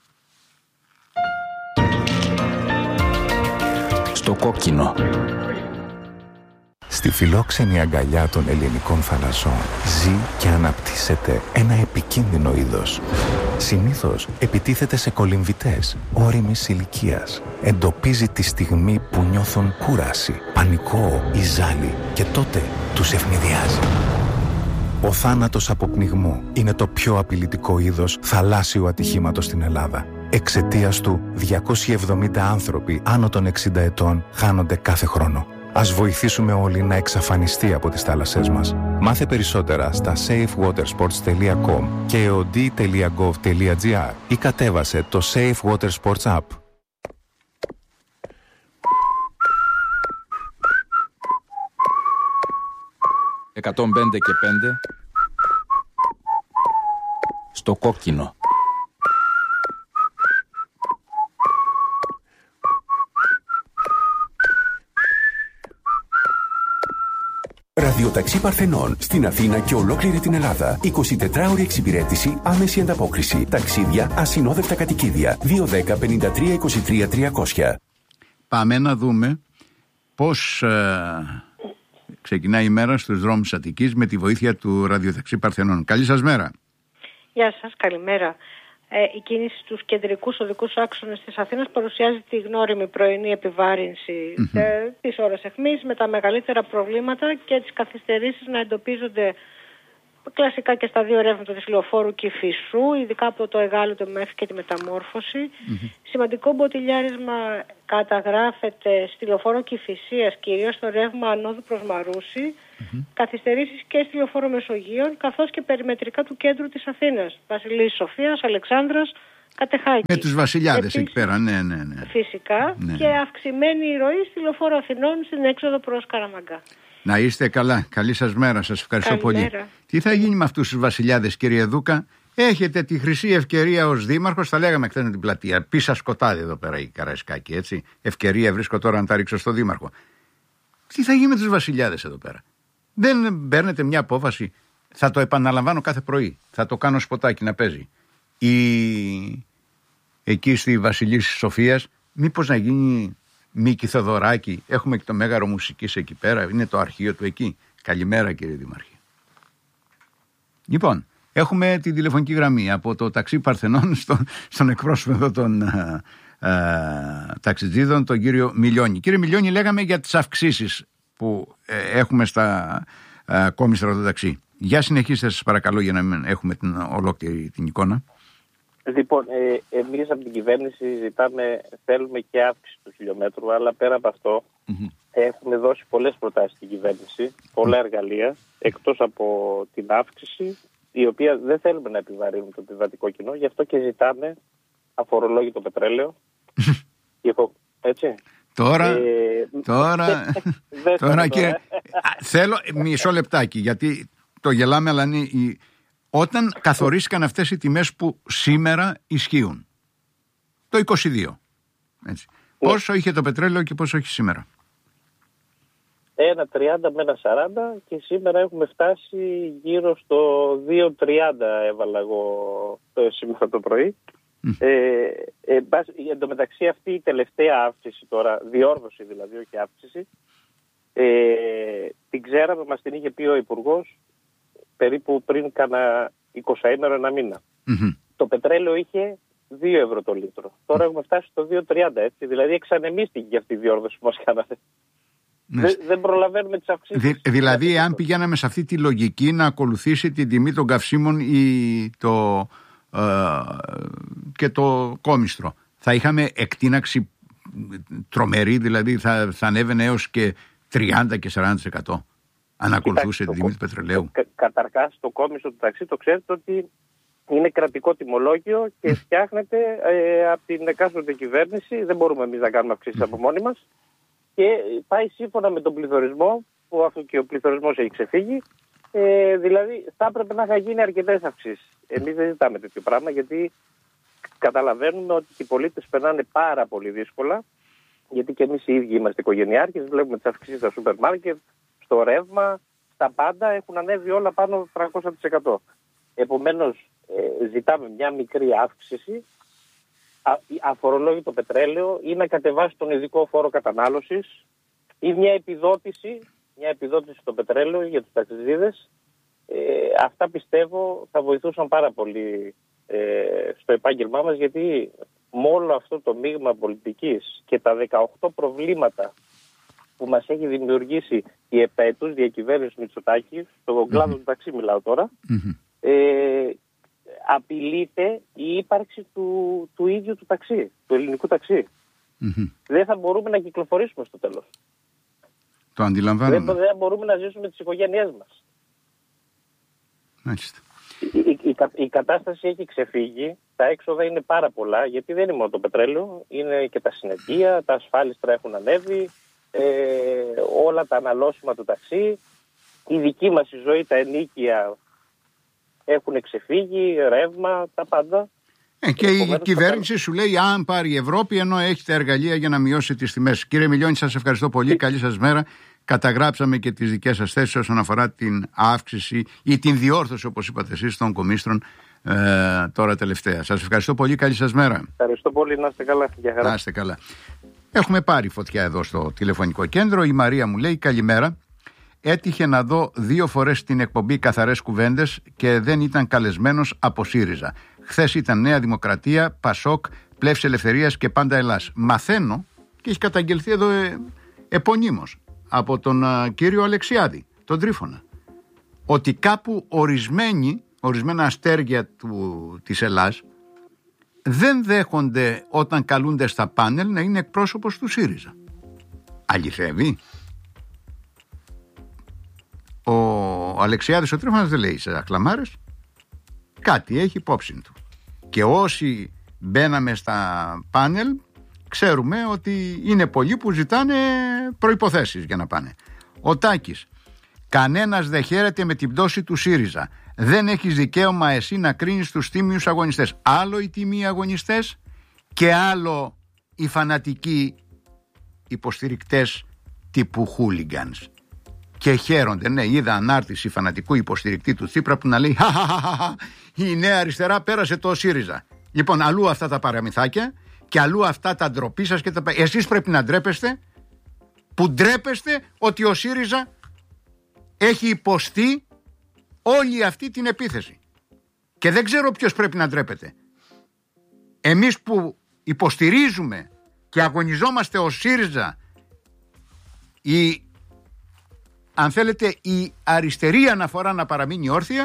Στο κόκκινο. Στη φιλόξενη αγκαλιά των ελληνικών θαλασσών ζει και αναπτύσσεται ένα επικίνδυνο είδος. Συνήθως επιτίθεται σε κολυμβητές ώριμης ηλικίας. Εντοπίζει τη στιγμή που νιώθουν κούραση, πανικό ή ζάλι και τότε τους ευνηδιάζει. Ο θάνατος από πνιγμό είναι το πιο απειλητικό είδος θαλάσσιου ατυχήματος στην Ελλάδα. Εξαιτίας του, διακόσιοι εβδομήντα άνθρωποι άνω των εξήντα ετών χάνονται κάθε χρόνο. Ας βοηθήσουμε όλοι να εξαφανιστεί από τις θάλασσές μας. Μάθε περισσότερα στα safe water sports τελεία com και ο ντι τελεία gov τελεία gr ή κατέβασε το Safe Water Sports App. εκατόν πέντε και πέντε στο κόκκινο. Ραδιοταξί Παρθενών στην Αθήνα και ολόκληρη την Ελλάδα. εικοσιτετράωρη εξυπηρέτηση, άμεση ανταπόκριση. Ταξίδια, ασυνόδευτα κατοικίδια. δύο ένα μηδέν πέντε τρία είκοσι τρία τριακόσια. Πάμε να δούμε πώς ε, ξεκινάει η μέρα στους δρόμους Αττικής με τη βοήθεια του Ραδιοταξί Παρθενών. Καλή σας μέρα. Γεια σας, καλημέρα. Ε, η κίνηση στους κεντρικούς οδικούς άξονες της Αθήνας παρουσιάζει τη γνώριμη πρωινή επιβάρυνση mm-hmm. ε, της ώρας αιχμής, με τα μεγαλύτερα προβλήματα και τις καθυστερήσεις να εντοπίζονται κλασικά και στα δύο ρεύματα της Λεωφόρου Κηφισού, ειδικά από το Εγάλωτο μέχρι και τη Μεταμόρφωση. Mm-hmm. Σημαντικό μποτιλιάρισμα καταγράφεται στη Λεωφόρο Κηφισίας, κυρίως στο ρεύμα ανόδου προς Μαρούσι, mm-hmm. καθυστερήσεις και στη Λεωφόρο Μεσογείων, καθώς και περιμετρικά του κέντρου της Αθήνας, Βασιλής Σοφίας, Αλεξάνδρας, Κατεχάκη. Με τους βασιλιάδες εκεί πέρα, ναι, ναι, ναι. Φυσικά, ναι. Και αυξημένη ροή στη Λεωφόρο Αθηνών στην έξοδο προς Καραμαγκά. Να είστε καλά. Καλή σας μέρα. Σας ευχαριστώ Καλημέρα. πολύ. Τι θα γίνει με αυτούς τους βασιλιάδες, κύριε Δούκα? Έχετε τη χρυσή ευκαιρία ως δήμαρχος. Τα λέγαμε χθες με την πλατεία. Πίσα σκοτάδι εδώ πέρα η Καραϊσκάκη, έτσι. Ευκαιρία βρίσκω τώρα να τα ρίξω στο δήμαρχο. Τι θα γίνει με τους βασιλιάδες εδώ πέρα? Δεν παίρνετε μια απόφαση? Θα το επαναλαμβάνω κάθε πρωί. Θα το κάνω σποτάκι να παίζει. Η... Εκεί στη Βασιλής Σοφίας, μήπως να γίνει Μίκη Θεοδωράκη? Έχουμε και το Μέγαρο Μουσικής εκεί πέρα. Είναι το αρχείο του εκεί. Καλημέρα, κύριε Δήμαρχε. Λοιπόν, έχουμε την τηλεφωνική γραμμή από το ταξί Παρθενών στο, στον εκπρόσωπο εδώ των α, α, ταξιτζίδων, τον κύριο Μιλιώνη. Κύριε Μιλιώνη, λέγαμε για τις αυξήσεις που ε, έχουμε στα α, κόμιστρα του ταξί. Για συνεχίστε σας παρακαλώ, για να μην έχουμε την ολόκληρη την εικόνα. Λοιπόν, ε, εμείς από την κυβέρνηση ζητάμε, θέλουμε και αύξηση του χιλιόμετρου, αλλά πέρα από αυτό mm-hmm. έχουμε δώσει πολλές προτάσεις στην κυβέρνηση, πολλά εργαλεία, εκτός από την αύξηση, η οποία δεν θέλουμε να επιβαρύνουμε το επιβατικό κοινό, γι' αυτό και ζητάμε αφορολόγητο πετρέλαιο. Έτσι. Τώρα, ε, τώρα, τώρα και θέλω μισό λεπτάκι, γιατί το γελάμε, αλλά είναι η... Όταν καθορίστηκαν αυτές οι τιμές που σήμερα ισχύουν, το είκοσι δύο, έτσι. Ναι. Πόσο είχε το πετρέλαιο και πόσο έχει σήμερα? ένα τριάντα με ένα σαράντα και σήμερα έχουμε φτάσει γύρω στο δύο τριάντα έβαλα εγώ το, σήμερα το πρωί. Mm. Ε, ε, εν τω μεταξύ αυτή η τελευταία αύξηση τώρα, διόρθωση δηλαδή, όχι αύξηση, ε, την ξέραμε, μας την είχε πει ο Υπουργός περίπου πριν κάνα εικοσαήμερο, ένα μήνα. Mm-hmm. Το πετρέλαιο είχε δύο ευρώ το λίτρο. Τώρα mm. έχουμε φτάσει στο δύο τριάντα, έτσι. Δηλαδή εξανεμίστηκε για αυτή η διόρθωση που μας κάνατε. Ναι. Δε, δεν προλαβαίνουμε τις αυξήσεις. Δη, δηλαδή, αν πηγαίναμε σε αυτή τη λογική να ακολουθήσει την τιμή των καυσίμων ή το, ε, και το κόμιστρο, θα είχαμε εκτείναξη τρομερή, δηλαδή θα, θα ανέβαινε έως και τριάντα και σαράντα τοις εκατό. Αν ακολουθούσε την τιμή του πετρελαίου. Κα, καταρχάς, το κόμιστο του ταξί το ξέρετε ότι είναι κρατικό τιμολόγιο και φτιάχνεται ε, από την εκάστοτε κυβέρνηση. Δεν μπορούμε εμείς να κάνουμε αυξήσεις από μόνοι μας. Και πάει σύμφωνα με τον πληθωρισμό, που αυτό και ο πληθωρισμός έχει ξεφύγει. Ε, δηλαδή θα έπρεπε να είχα γίνει αρκετές αυξήσεις. Εμείς δεν ζητάμε τέτοιο πράγμα, γιατί καταλαβαίνουμε ότι οι πολίτες περνάνε πάρα πολύ δύσκολα. Γιατί και εμείς οι ίδιοι είμαστε οικογενειάρχες, βλέπουμε τις αυξήσεις στα σούπερ μάρκετ, στο ρεύμα, στα πάντα έχουν ανέβει όλα πάνω τριακόσια τοις εκατό. Επομένως, ε, ζητάμε μια μικρή αύξηση, α, αφορολόγητο πετρέλαιο ή να κατεβάσει τον ειδικό φόρο κατανάλωσης ή μια επιδότηση, μια επιδότηση στο πετρέλαιο για τους ταξιδίδες. Ε, αυτά πιστεύω θα βοηθούσαν πάρα πολύ ε, στο επάγγελμά μας, γιατί με όλο αυτό το μείγμα πολιτικής και τα δεκαοκτώ προβλήματα που μας έχει δημιουργήσει η επταετούς διακυβέρνηση Μητσοτάκη, στον κλάδο mm-hmm. του ταξί μιλάω τώρα, mm-hmm. ε, απειλείται η ύπαρξη του, του ίδιου του ταξί, του ελληνικού ταξί. Mm-hmm. Δεν θα μπορούμε να κυκλοφορήσουμε στο τέλος. Το αντιλαμβάνομαι. Δεν, δεν μπορούμε να ζήσουμε τις οικογένειές μας. Μάλιστα. Η, η, η, η κατάσταση έχει ξεφύγει, τα έξοδα είναι πάρα πολλά, γιατί δεν είναι μόνο το πετρέλαιο, είναι και τα συνετεία, τα ασφάλιστρα έχουν ανέβει, ε, όλα τα αναλώσιμα του ταξί, η δική μας η ζωή, τα ενίκια έχουν ξεφύγει, ρεύμα, τα πάντα. Ε, και η κυβέρνηση σου λέει αν πάρει η Ευρώπη, ενώ έχει τα εργαλεία για να μειώσει τις τιμές. Κύριε Μιλιώνη, σας ευχαριστώ πολύ, καλή σας μέρα. Καταγράψαμε και τις δικές σας θέσεις όσον αφορά την αύξηση ή την διόρθωση, όπως είπατε εσείς, των κομίστρων ε, τώρα τελευταία. Σας ευχαριστώ πολύ, καλή σας μέρα. Ευχαριστώ πολύ, να είστε καλά. Για χαρά. Να είστε καλά. Έχουμε πάρει φωτιά εδώ στο τηλεφωνικό κέντρο. Η Μαρία μου λέει καλημέρα. Έτυχε να δω δύο φορές την εκπομπή Καθαρές Κουβέντες και δεν ήταν καλεσμένος από ΣΥΡΙΖΑ. Χθες ήταν Νέα Δημοκρατία, Πασόκ, Πλεύση Ελευθερίας και Πάντα Ελλάς. Μαθαίνω, και έχει καταγγελθεί εδώ ε, επωνύμως από τον α, κύριο Αλεξιάδη, τον Τρίφωνα, ότι κάπου ορισμένοι, ορισμένα αστέρια του, της Ελλάς δεν δέχονται όταν καλούνται στα πάνελ να είναι εκπρόσωπος του ΣΥΡΙΖΑ. Αληθεύει? Ο Αλεξιάδης ο Τρίφωνας δεν λέει σε ακλαμάρες, κάτι έχει υπόψη του. Και όσοι μπαίναμε στα πάνελ ξέρουμε ότι είναι πολλοί που ζητάνε προϋποθέσεις για να πάνε. Ο Τάκης, κανένας δεν χαίρεται με την πτώση του ΣΥΡΙΖΑ. Δεν έχεις δικαίωμα εσύ να κρίνεις τους τίμιους αγωνιστές. Άλλο οι τίμιοι αγωνιστές και άλλο οι φανατικοί υποστηρικτές τύπου χούλιγκανς. Και χαίρονται, ναι, είδα ανάρτηση φανατικού υποστηρικτή του Τσίπρα που να λέει «Χαχαχαχαχα, η νέα αριστερά πέρασε το ΣΥΡΙΖΑ». Λοιπόν, αλλού αυτά τα παραμυθάκια και αλλού αυτά τα ντροπή σας και τα... Εσείς πρέπει να ντρέπεστε, που ντρέπεστε ότι ο ΣΥΡΙΖΑ έχει υποστεί όλη αυτή την επίθεση. Και δεν ξέρω ποιος πρέπει να ντρέπεται. Εμείς που υποστηρίζουμε και αγωνιζόμαστε ο ΣΥΡΙΖΑ, η, αν θέλετε, η αριστερή αναφορά να παραμείνει όρθια,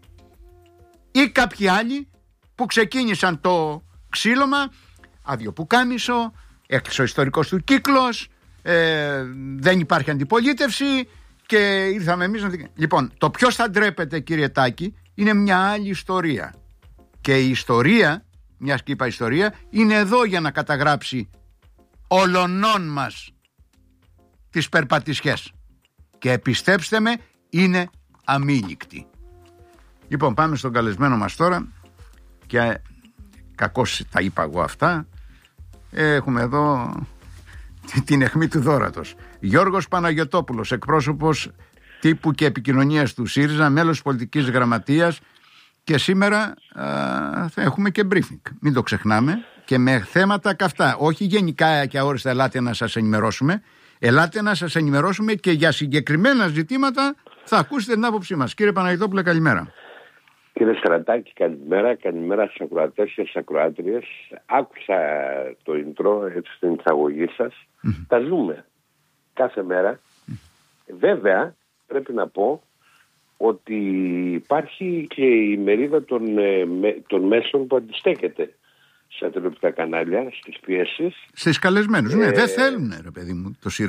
ή κάποιοι άλλοι που ξεκίνησαν το ξύλωμα, αδιοπουκάμισο, εξωιστορικός του κύκλος, ε, δεν υπάρχει αντιπολίτευση και ήρθαμε εμείς να... Λοιπόν, το ποιος θα ντρέπεται, κύριε Τάκη, είναι μια άλλη ιστορία. Και η ιστορία, μιας και είπα ιστορία, είναι εδώ για να καταγράψει ολονών μας τις περπατησιές. Και πιστέψτε με, είναι αμήλικτη. Λοιπόν, πάμε στον καλεσμένο μας τώρα και κακώς τα είπα εγώ αυτά. Έχουμε εδώ την αιχμή του δώρατος. Γιώργος Παναγιωτόπουλος, εκπρόσωπος τύπου και επικοινωνίας του ΣΥΡΙΖΑ, μέλος πολιτικής γραμματείας, και σήμερα α, θα έχουμε και briefing. Μην το ξεχνάμε, και με θέματα καυτά. Όχι γενικά και αόριστα ελάτε να σας ενημερώσουμε. Ελάτε να σας ενημερώσουμε και για συγκεκριμένα ζητήματα θα ακούσετε την άποψή μας. Κύριε Παναγιωτόπουλε, καλημέρα. Κύριε Στρατάκη, καλημέρα. Καλημέρα στους ακροατές και στις ακροάτριες. Άκουσα το intro, έτσι, στην εισαγωγή σας. Mm-hmm. Τα ζούμε κάθε μέρα. Mm-hmm. Βέβαια, πρέπει να πω ότι υπάρχει και η μερίδα των, ε, με, των μέσων που αντιστέκεται στα τηλεοπτικά κανάλια, στις πιέσεις. Στις καλεσμένους, ναι, ε, δεν θέλουν, ρε παιδί μου, το ΣΥΡΙΖΑ.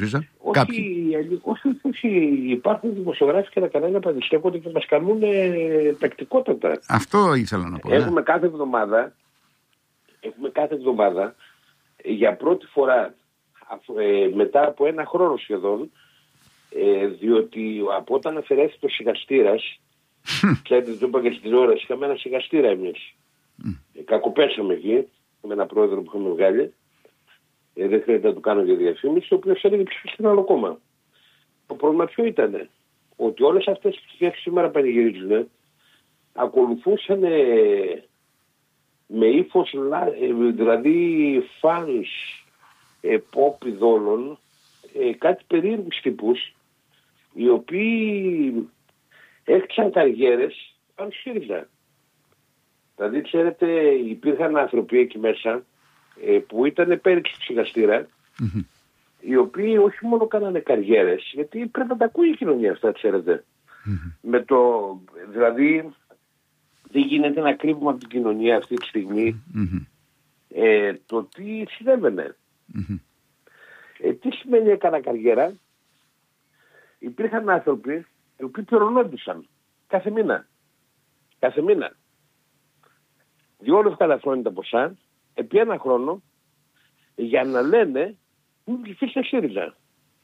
Όχι, όχι, όχι, όχι, υπάρχουν δημοσιογράφοι και τα κανάλια που αντιστέκονται και μας καλούν τακτικότατα. Αυτό ήθελα να πω. Έχουμε ναι. κάθε εβδομάδα, έχουμε κάθε εβδομάδα για πρώτη φορά ε, μετά από ένα χρόνο σχεδόν, ε, διότι από όταν αφαιρέθηκε το σιγαστήρας, ξέρετε, το είπα και στην τηλεόραση, είχαμε ένα σιγαστήρα εμείς. Ε, κακοπέσαμε εκεί με έναν πρόεδρο που είχαμε βγάλει. Ε, δεν χρειάζεται να του κάνω για διαφήμιση, ο οποίος έλεγε ψηφίστε ένα άλλο κόμμα. Το πρόβλημα ποιο ήταν? Ότι όλες αυτές τις ψηφίες σήμερα πανηγυρίζουν, ακολουθούσαν ε, με ύφος, ε, δηλαδή φανς, ε, pop ειδόλων, ε, κάτι περίεργους τύπους, οι οποίοι έκτισαν καριέρες πάνω στη ΣΥΡΙΖΑ. Δηλαδή, ξέρετε, υπήρχαν άνθρωποι εκεί μέσα ε, που ήταν πέριξοι του σιγαστήρα, mm-hmm. οι οποίοι όχι μόνο κάνανε καριέρες, γιατί πρέπει να τα ακούει η κοινωνία αυτά, ξέρετε. Mm-hmm. Με το, δηλαδή, δεν γίνεται να κρύβουμε από την κοινωνία αυτή τη στιγμή mm-hmm. ε, το τι συνέβαινε. Mm-hmm. Ε, τι σημαίνει έκανα καριέρα? Υπήρχαν άνθρωποι οι οποίοι πληρωνόντουσαν κάθε μήνα. Κάθε μήνα. Διόλου ευκαλαφρώνητα ποσά, επί ένα χρόνο, για να λένε μην ψηφίσετε ΣΥΡΙΖΑ.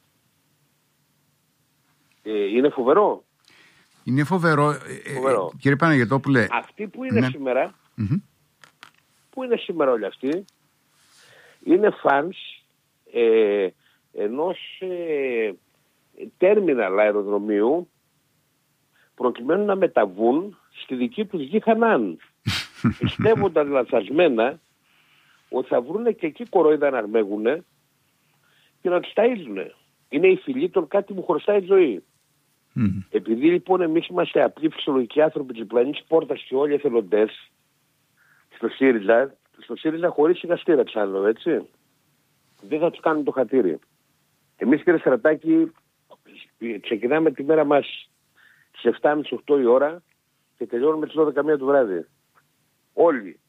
Ε, είναι φοβερό. Είναι φοβερό. φοβερό. Ε, κύριε Παναγιωτόπουλε. Αυτοί που είναι ναι. σήμερα, mm-hmm. που είναι σήμερα όλοι αυτοί, είναι φανς ε, ενός ε, τέρμιναλ αεροδρομίου, προκειμένου να μεταβούν στη δική τους γη Χανάν. Πιστεύονταν λανθασμένα ότι θα βρούνε και εκεί κορόιδα να αρμέγουνε και να τους ταΐζουνε. Είναι η φυλή των κάτι που χρωστάει ζωή. Mm. Επειδή λοιπόν εμείς είμαστε απλοί φυσιολογικοί άνθρωποι της διπλανής πόρτας και όλοι εθελοντές στο ΣΥΡΙΖΑ, στο ΣΥΡΙΖΑ χωρίς σιγαστήρα ψάλλω, έτσι, δεν θα τους κάνουν το χατήρι. Εμείς, κύριε Στρατάκη, ξεκινάμε τη μέρα μας στις εφτά και μισή οκτώ η ώρα και τελειώνουμε τις δώδεκα και μία το βράδυ. Όλοι.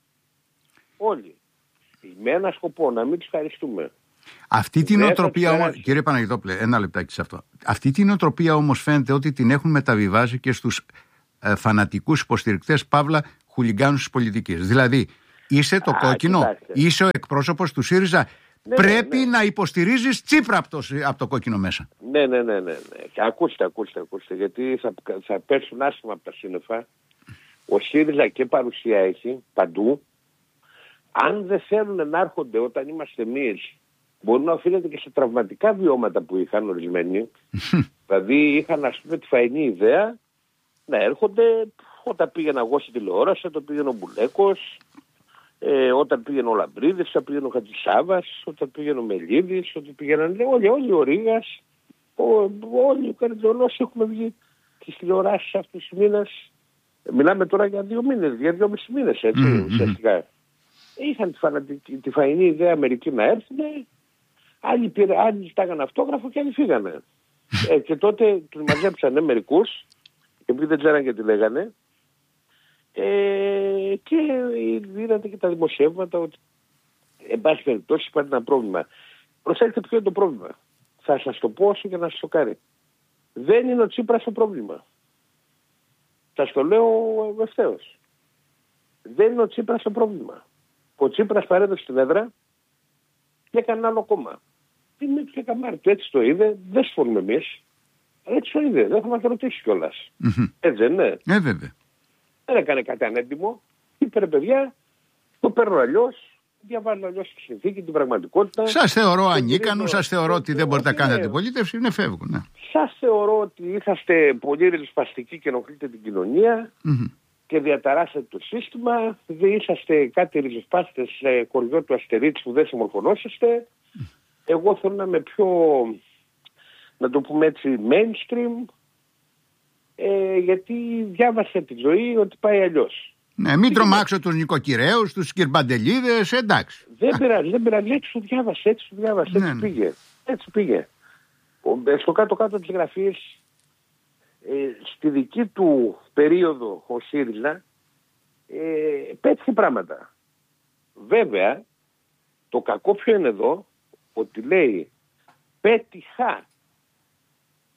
Όλοι. Με ένα σκοπό, να μην τους ευχαριστούμε. Αυτή την οτροπία όμως, κύριε Παναγιωτόπουλε, ένα λεπτάκι σε αυτό. Αυτή την οτροπία όμως φαίνεται ότι την έχουν μεταβιβάσει και στους ε, φανατικούς υποστηρικτές, παύλα χουλιγκάνους της πολιτικής. Δηλαδή, είσαι το Α, κόκκινο, κοιτάξτε. Είσαι ο εκπρόσωπος του ΣΥΡΙΖΑ. Ναι, πρέπει ναι, ναι. να υποστηρίζεις Τσίπρα από το, από το κόκκινο μέσα. Ναι, ναι, ναι, ναι. Και ακούστε, ακούστε, ακούστε, γιατί θα, θα πέσουν άσχημα από τα σύννεφα. Ο ΣΥΡΙΖΑ και παρουσία έχει παντού. Αν δεν θέλουν να έρχονται όταν είμαστε εμείς, μπορεί να οφείλεται και σε τραυματικά βιώματα που είχαν ορισμένοι. Δηλαδή είχαν, ας πούμε, τη φαϊνή ιδέα να έρχονται όταν πήγαινα εγώ στην τηλεόραση, όταν πήγαινε ο Μπουλέκος, ε, όταν πήγαινε ο Λαμπρίδης, όταν πήγαινε ο Χατζησάβας, όταν πήγαινε ο Μελίδης, όταν πήγαιναν όλοι, όλοι ο Ρήγας, όλοι οι καρδιολόγοι έχουμε βγει στις τηλεοράσεις αυτούς τους μήνες. Μιλάμε τώρα για δύο μήνες, για δύο μισή μήνες, έτσι, mm-hmm. ουσιαστικά. Είχαν τη, φανατική, τη φαϊνή ιδέα μερικοί να έρθουν, άλλοι, πήρε, άλλοι ζητάγαν αυτόγραφο και άλλοι φύγανε. ε, και τότε τους μαζέψανε μερικούς, επειδή δεν ξέραν και τι λέγανε, ε, και είδατε και τα δημοσιεύματα ότι εν πάση περιπτώσει υπάρχει ένα πρόβλημα. Προσέξτε ποιο είναι το πρόβλημα. Θα σας το πω όσο για να σας σοκάρει. Δεν είναι ο Τσίπρας το πρόβλημα. Σας το λέω ευθέως. Δεν είναι ο Τσίπρας το πρόβλημα. Ο Τσίπρας παρέδωσε την έδρα και έκανε άλλο κόμμα. Τι είναι και καμάρι του, έτσι το είδε, δεν συμφωνούμε εμείς. Έτσι το είδε, δεν θα μας ρωτήσει κιόλας. Mm-hmm. Έτσι δεν είναι. Ε, βέβαια. Δεν έκανε κάτι ανέντιμο. Είπε ρε παιδιά, το παίρνω αλλιώς, διαβάζω αλλιώς τη συνθήκη, την πραγματικότητα. Σας θεωρώ ανίκανο, σας θεωρώ ότι δεν μπορείτε να κάνετε αντιπολίτευση, είναι φεύγουν. Ναι. Σας θεωρώ ότι είσαστε πολύ ριζοσπαστικοί και ενοχλείτε την κοινωνία. Mm-hmm. Και διαταράσσετε το σύστημα, δεν είσαστε κάτι ριζοσπάστες σε κοριό του Αστερίτσι που δεν συμμορφωνόσαστε. Εγώ θέλω να είμαι πιο, να το πούμε έτσι, mainstream, ε, γιατί διάβασα τη ζωή ότι πάει αλλιώς. Ναι, μην τρομάξω τους νοικοκυρέους, τους κυρμπαντελίδες, εντάξει. Δεν πειράζει, δεν πειράζει, έτσι το διάβασε, έτσι το διάβασε, έτσι ναι, πήγε. Έτσι πήγε. Στο κάτω-κάτω της γραφής, Ε, στη δική του περίοδο ο ΣΥΡΙΖΑ ε, πέτυχε πράγματα. Βέβαια, το κακό ποιο είναι εδώ, ότι λέει πέτυχα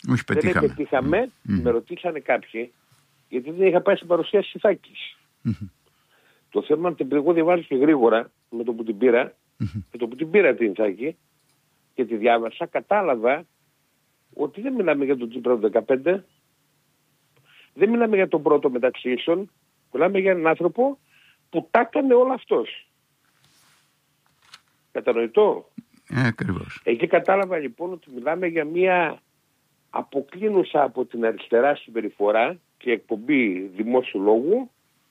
Όχι, πετύχαμε. Δεν πετύχαμε, mm. με ρωτήσανε κάποιοι, γιατί δεν είχα πάει στην παρουσίαση της Ιθάκης. Mm-hmm. Το θέμα είναι ότι εγώ διαβάζω και γρήγορα με το που την πήρα, mm-hmm. με το που την πήρα την Ιθάκη και τη διάβασα, κατάλαβα ότι δεν μιλάμε για τον Τσίπρα του δεκαπέντε, δεν μιλάμε για τον πρώτο μεταξύ ίσων, μιλάμε για έναν άνθρωπο που τα έκανε όλο αυτός. Κατανοητό. Ε, ακριβώς. Εκεί κατάλαβα λοιπόν ότι μιλάμε για μια αποκλίνουσα από την αριστερά συμπεριφορά και εκπομπή δημόσιου λόγου,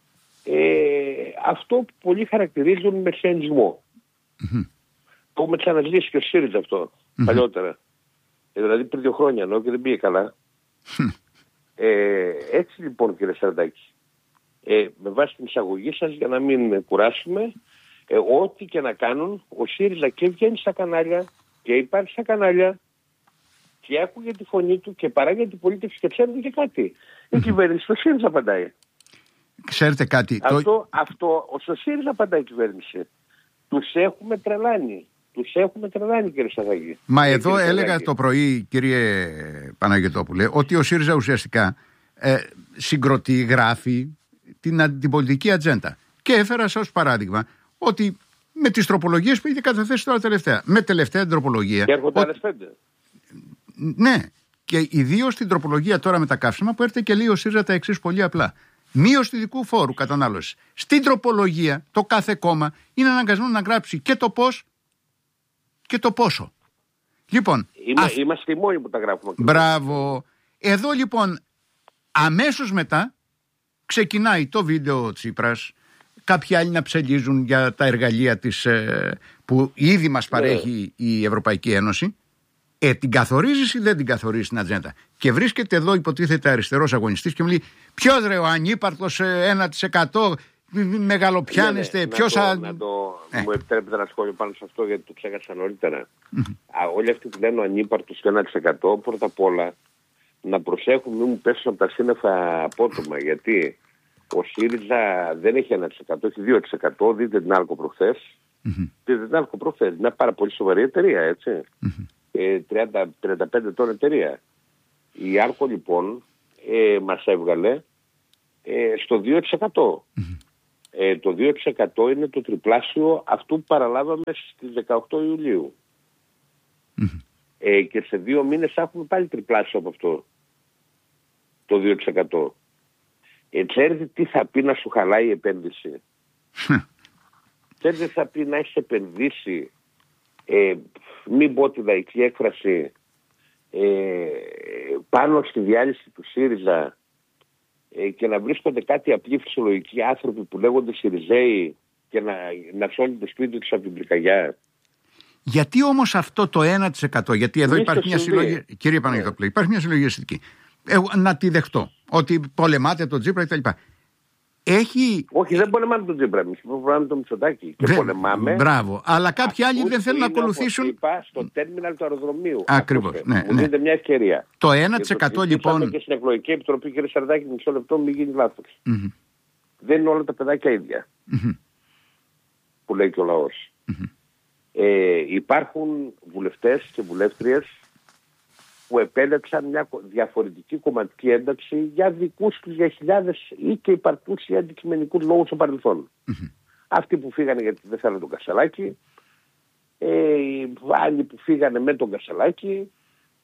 ε, αυτό που πολλοί χαρακτηρίζουν μεσαιανισμό. Mm-hmm. Το έχουμε ξαναζήσει και ο ΣΥΡΙΖΑ αυτό mm-hmm. παλιότερα. Ε, δηλαδή πριν δύο χρόνια ενώ και δεν πήγε καλά. Mm-hmm. Ε, έτσι λοιπόν κύριε Σαραντάκη, ε, με βάση την εισαγωγή σας για να μην κουράσουμε, ε, ό,τι και να κάνουν, ο ΣΥΡΙΖΑ και βγαίνει στα κανάλια και υπάρχει στα κανάλια και άκουγε τη φωνή του και παράγει την πολίτευση και ξέρετε και κάτι. Η mm-hmm. κυβέρνηση στο ΣΥΡΙΖΑ απαντάει. Ξέρετε κάτι. Αυτό, το... αυτό στο ΣΥΡΙΖΑ απαντάει η κυβέρνηση. Τους έχουμε τρελάνει. Τους έχουμε τρελάνει κύριε Σαραντάκη. Μα ε, εδώ έλεγα Σαραντάκη. Το πρωί κύριε Παναγιωτόπουλε ότι ο ΣΥΡΙΖΑ ουσιαστικά ε, συγκροτεί, γράφει την, την πολιτική ατζέντα. Και έφερα ως παράδειγμα ότι με τις τροπολογίες που είχε καταθέσει τώρα τελευταία, με τελευταία τροπολογία. Και έρχονται άλλες πέντε. Ναι, και ιδίως την τροπολογία τώρα με τα καύσιμα που έρχεται και λέει ο ΣΥΡΙΖΑ τα εξής πολύ απλά. Μείωση του ειδικού φόρου κατανάλωση. Στην τροπολογία το κάθε κόμμα είναι αναγκασμένο να γράψει και το πώς και το πόσο. Λοιπόν, Είμα, αυ... είμαστε οι μόνοι που τα γράφουμε. Μπράβο. Εδώ λοιπόν αμέσως μετά ξεκινάει το βίντεο Τσίπρας, κάποιοι άλλοι να ψελίζουν για τα εργαλεία της, ε, που ήδη μας παρέχει yeah. η Ευρωπαϊκή Ένωση. Ε, την καθορίζεις ή δεν την καθορίζεις την ατζέντα. Και βρίσκεται εδώ υποτίθεται αριστερός αγωνιστής και μου λέει ποιος ρε ο ανύπαρτος ένα τοις εκατό μεγαλοπιάνεστε, ναι, ναι, ποιος... Να το, να το ε. μου επιτρέπετε ένα σχόλιο πάνω σε αυτό γιατί το ξέχασα νωρίτερα. Mm-hmm. Α, όλοι αυτοί που λένε ο ανύπαρτος και ένα τοις εκατό πρώτα απ' όλα να προσέχουν μην μου πέσουν από τα σύννεφα απότομα γιατί ο ΣΥΡΙΖΑ δεν έχει ένα τοις εκατό, έχει δύο τοις εκατό, δείτε την Άλκο προχθές. Mm-hmm. Δείτε την Άλκο προχθές, μια πάρα πολύ σοβαρή εταιρεία έτσι. Mm-hmm. τριάντα με τριάντα πέντε τόν εταιρεία. Η Άρκο λοιπόν ε, μας έβγαλε ε, στο δύο τοις εκατό. Mm-hmm. Ε, το δύο τοις εκατό είναι το τριπλάσιο αυτού που παραλάβαμε στις δεκαοκτώ Ιουλίου. Mm-hmm. Ε, και σε δύο μήνες έχουμε πάλι τριπλάσιο από αυτό. Το δύο τοις εκατό. Ε, ξέρετε τι θα πει να σου χαλάει η επένδυση. Ξέρετε τι θα πει να έχεις επενδύσει Ε, μην πω τη λαϊκή έκφραση ε, πάνω στη διάλυση του ΣΥΡΙΖΑ ε, και να βρίσκονται κάτι απλοί φυσιολογικοί άνθρωποι που λέγονται ΣΥΡΙΖΑΙ και να, να σώνουν το σπίτι τους από την πυρκαγιά. Γιατί όμως αυτό το ένα τοις εκατό, γιατί εδώ υπάρχει μια συλλογή, κύριε Παναγιώτοπουλε, υπάρχει μια συλλογή αισθητική. Εγώ να τη δεχτώ, ότι πολεμάτε τον Τσίπρα κτλ. Έχει... Όχι, δεν πολεμάμε τον Τσίπρα. Εμείς πολεμάμε τον Μητσοτάκη. Και δεν... πολεμάμε. Μπράβο. Αλλά κάποιοι άλλοι δεν θέλουν να ακολουθήσουν. Όπως είπα, στο τέρμιναλ του αεροδρομίου. Ακριβώς. Ναι, μου ναι. δίνετε μια ευκαιρία. Το ένα τοις εκατό λοιπόν. Και στην εκλογική επιτροπή, κύριε Σαραντάκη, μισό λεπτό, μην γίνει λάθος. Mm-hmm. Δεν είναι όλα τα παιδάκια ίδια. Mm-hmm. Που λέει και ο λαός. Mm-hmm. Ε, υπάρχουν βουλευτές και βουλεύτριες που επέλεξαν μια διαφορετική κομματική ένταξη για δικούς τους, για χιλιάδες ή και υπαρκτούς ή αντικειμενικούς λόγους στο παρελθόν. Mm-hmm. Αυτοί που φύγανε γιατί δεν θέλανε τον Κασσαλάκη, ε, άλλοι που φύγανε με τον Κασσαλάκη,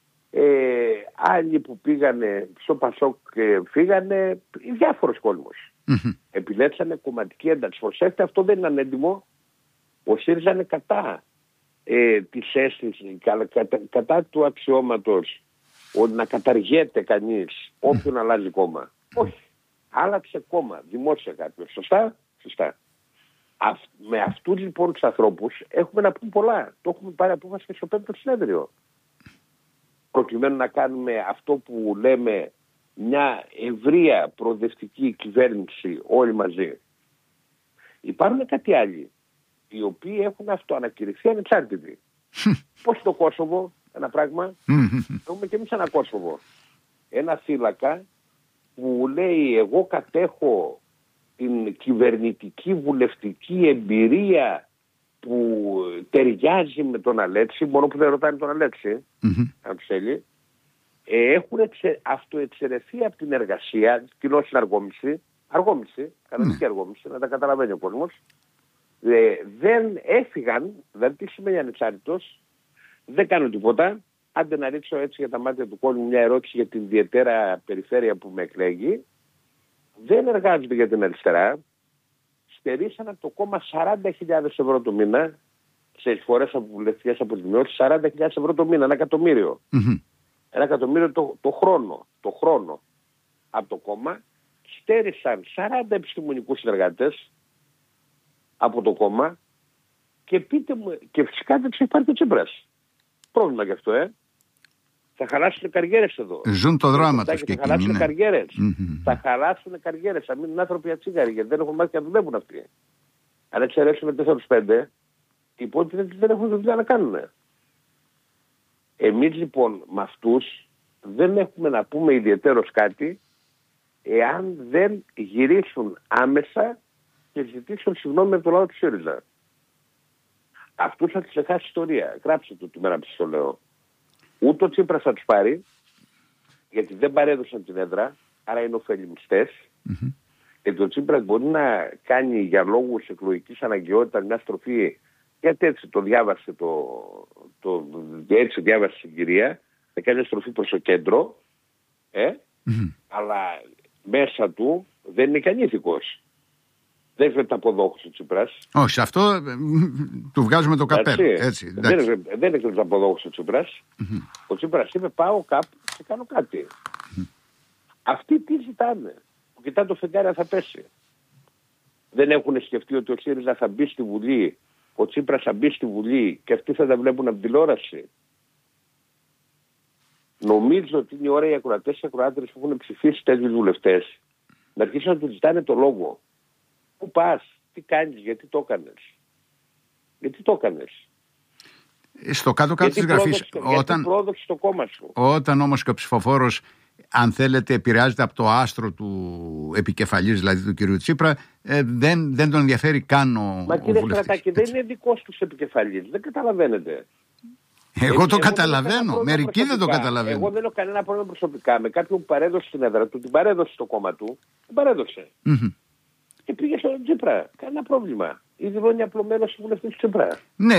ε, άλλοι που πήγανε στο Πασόκ και φύγανε, διάφορος κόσμος. Mm-hmm. Επιλέξανε κομματική ένταξη. Προσέξτε, αυτό δεν είναι ανέντιμο. Ο ΣΥΡΙΖΑ είναι κατά ε, της αίσθησης, κα, κατά, κατά του αξιώματος ότι να καταργέται κανείς όποιον mm. αλλάζει κόμμα. Mm. Όχι. Άλλαξε κόμμα, δημόσια κάποιος. Σωστά, σωστά. Αυ, με αυτούς λοιπόν τους ανθρώπους έχουμε να πούμε πολλά. Το έχουμε πάρει απόφαση και στο πέμπτο συνέδριο. Προκειμένου να κάνουμε αυτό που λέμε μια ευρεία προοδευτική κυβέρνηση όλοι μαζί. Υπάρχουν κάτι άλλοι οι οποίοι έχουν αυτοανακηρυχθεί ανεξάρτητοι. Πώς το Κόσοβο, ένα πράγμα, έχουμε και εμείς ένα Κόσοβο. Ένα θύλακα που λέει εγώ κατέχω την κυβερνητική βουλευτική εμπειρία που ταιριάζει με τον Αλέξη, μόνο που δεν ρωτάνε τον Αλέξη, αν τους θέλει, ε, έχουν εξε, αυτοεξαιρεθεί από την εργασία, κοινώς στην αργόμηση, αργόμηση, κανονική αργόμηση, να τα καταλαβαίνει ο κόσμος. Ε, δεν έφυγαν, δηλαδή τι σημαίνει ανεξάρτητος, δεν κάνουν τίποτα. Άντε να ρίξω έτσι για τα μάτια του κόσμου μια ερώτηση για την ιδιαίτερα περιφέρεια που με εκλέγει. Δεν εργάζονται για την αριστερά. Στερήσαν από το κόμμα σαράντα χιλιάδες ευρώ το μήνα σε εισφορές από βουλευτικές αποζημιώσεις, σαράντα χιλιάδες ευρώ το μήνα, ένα εκατομμύριο. Mm-hmm. Ένα εκατομμύριο το, το χρόνο, το χρόνο από το κόμμα. Στέρισαν σαράντα επιστημονικούς συνεργάτες από το κόμμα και πείτε μου, και φυσικά δεν τους υπάρχει το Τσίπρας. Πρόβλημα γι' αυτό, ε. Θα χαλάσουν καριέρες εδώ. Ζουν το δράμα τους και θα χαλάσουν ναι. καριέρες. Mm-hmm. Θα χαλάσουν καριέρες. Θα μείνουν άνθρωποι ατσίγαροι, γιατί δεν έχουν μάθει να δουλεύουν αυτοί. Αν εξαιρέσουμε τέσσερα πέντε, οι υπόλοιποι δεν, δεν έχουν δουλειά να κάνουν. Εμείς λοιπόν με αυτούς δεν έχουμε να πούμε ιδιαιτέρως κάτι εάν δεν γυρίσουν άμεσα και ζητήσουν συγγνώμη από το λαό του ΣΥΡΙΖΑ. Αυτούς θα τους ξεχάσει ιστορία. Γράψτε το τη μέρα που σας το λέω. Ούτε ο Τσίπρας θα τους πάρει, γιατί δεν παρέδωσαν την έδρα, άρα είναι ωφελημιστές. Mm-hmm. Γιατί ο Τσίπρας μπορεί να κάνει για λόγους εκλογικής αναγκαιότητας μια στροφή, γιατί έτσι το διάβασε, το, το, έτσι διάβασε η συγκυρία, να κάνει μια στροφή προς το κέντρο, ε, mm-hmm. αλλά μέσα του δεν είναι και ανήθικος. Δεν είναι αποδόχος ο Τσίπρας. Όχι, σε αυτό ε, του βγάζουμε το καπέλο. Έτσι, δεν, δεν είναι αποδόχος ο Τσίπρας. Mm-hmm. Ο Τσίπρας είπε πάω κάπου και κάνω κάτι. Mm-hmm. Αυτοί τι ζητάνε. Που κοιτά το φεγγάρι θα πέσει. Δεν έχουν σκεφτεί ότι ο ΣΥΡΙΖΑ θα μπει στη Βουλή, ο Τσίπρας θα μπει στη Βουλή και αυτοί θα τα βλέπουν από τηλεόραση. Νομίζω ότι είναι η ώρα οι ακροατές και ακροάτρες που έχουν ψηφίσει τέτοιους βουλευτές να αρχίσουν να του ζητάνε το λόγο. Πού πας, τι κάνεις, γιατί το έκανες. Γιατί το έκανες. Στο κάτω-κάτω της γραφής, όταν, πρόδοξε το κόμμα σου. Όταν όμως και ο ψηφοφόρος, αν θέλετε, επηρεάζεται από το άστρο του επικεφαλής, δηλαδή του κυρίου Τσίπρα, ε, δεν, δεν τον ενδιαφέρει καν ο, Μα ο κύριε βουλευτής. Στρατάκη, δεν είναι δικός τους επικεφαλής. Δεν καταλαβαίνετε. Εγώ εγώ, το εγώ καταλαβαίνω. Μερικοί δεν το καταλαβαίνουν. Εγώ δεν έχω κανένα πρόβλημα προσωπικά. Με κάποιον που παρέδωσε την έδρα του, την παρέδωσε στο κόμμα του, την παρέδωσε. Mm-hmm. Και πήγε στον Τσίπρα. Κανένα πρόβλημα. Ή δηλώνει απλωμένος βουλευτής του Τσίπρα. Ναι.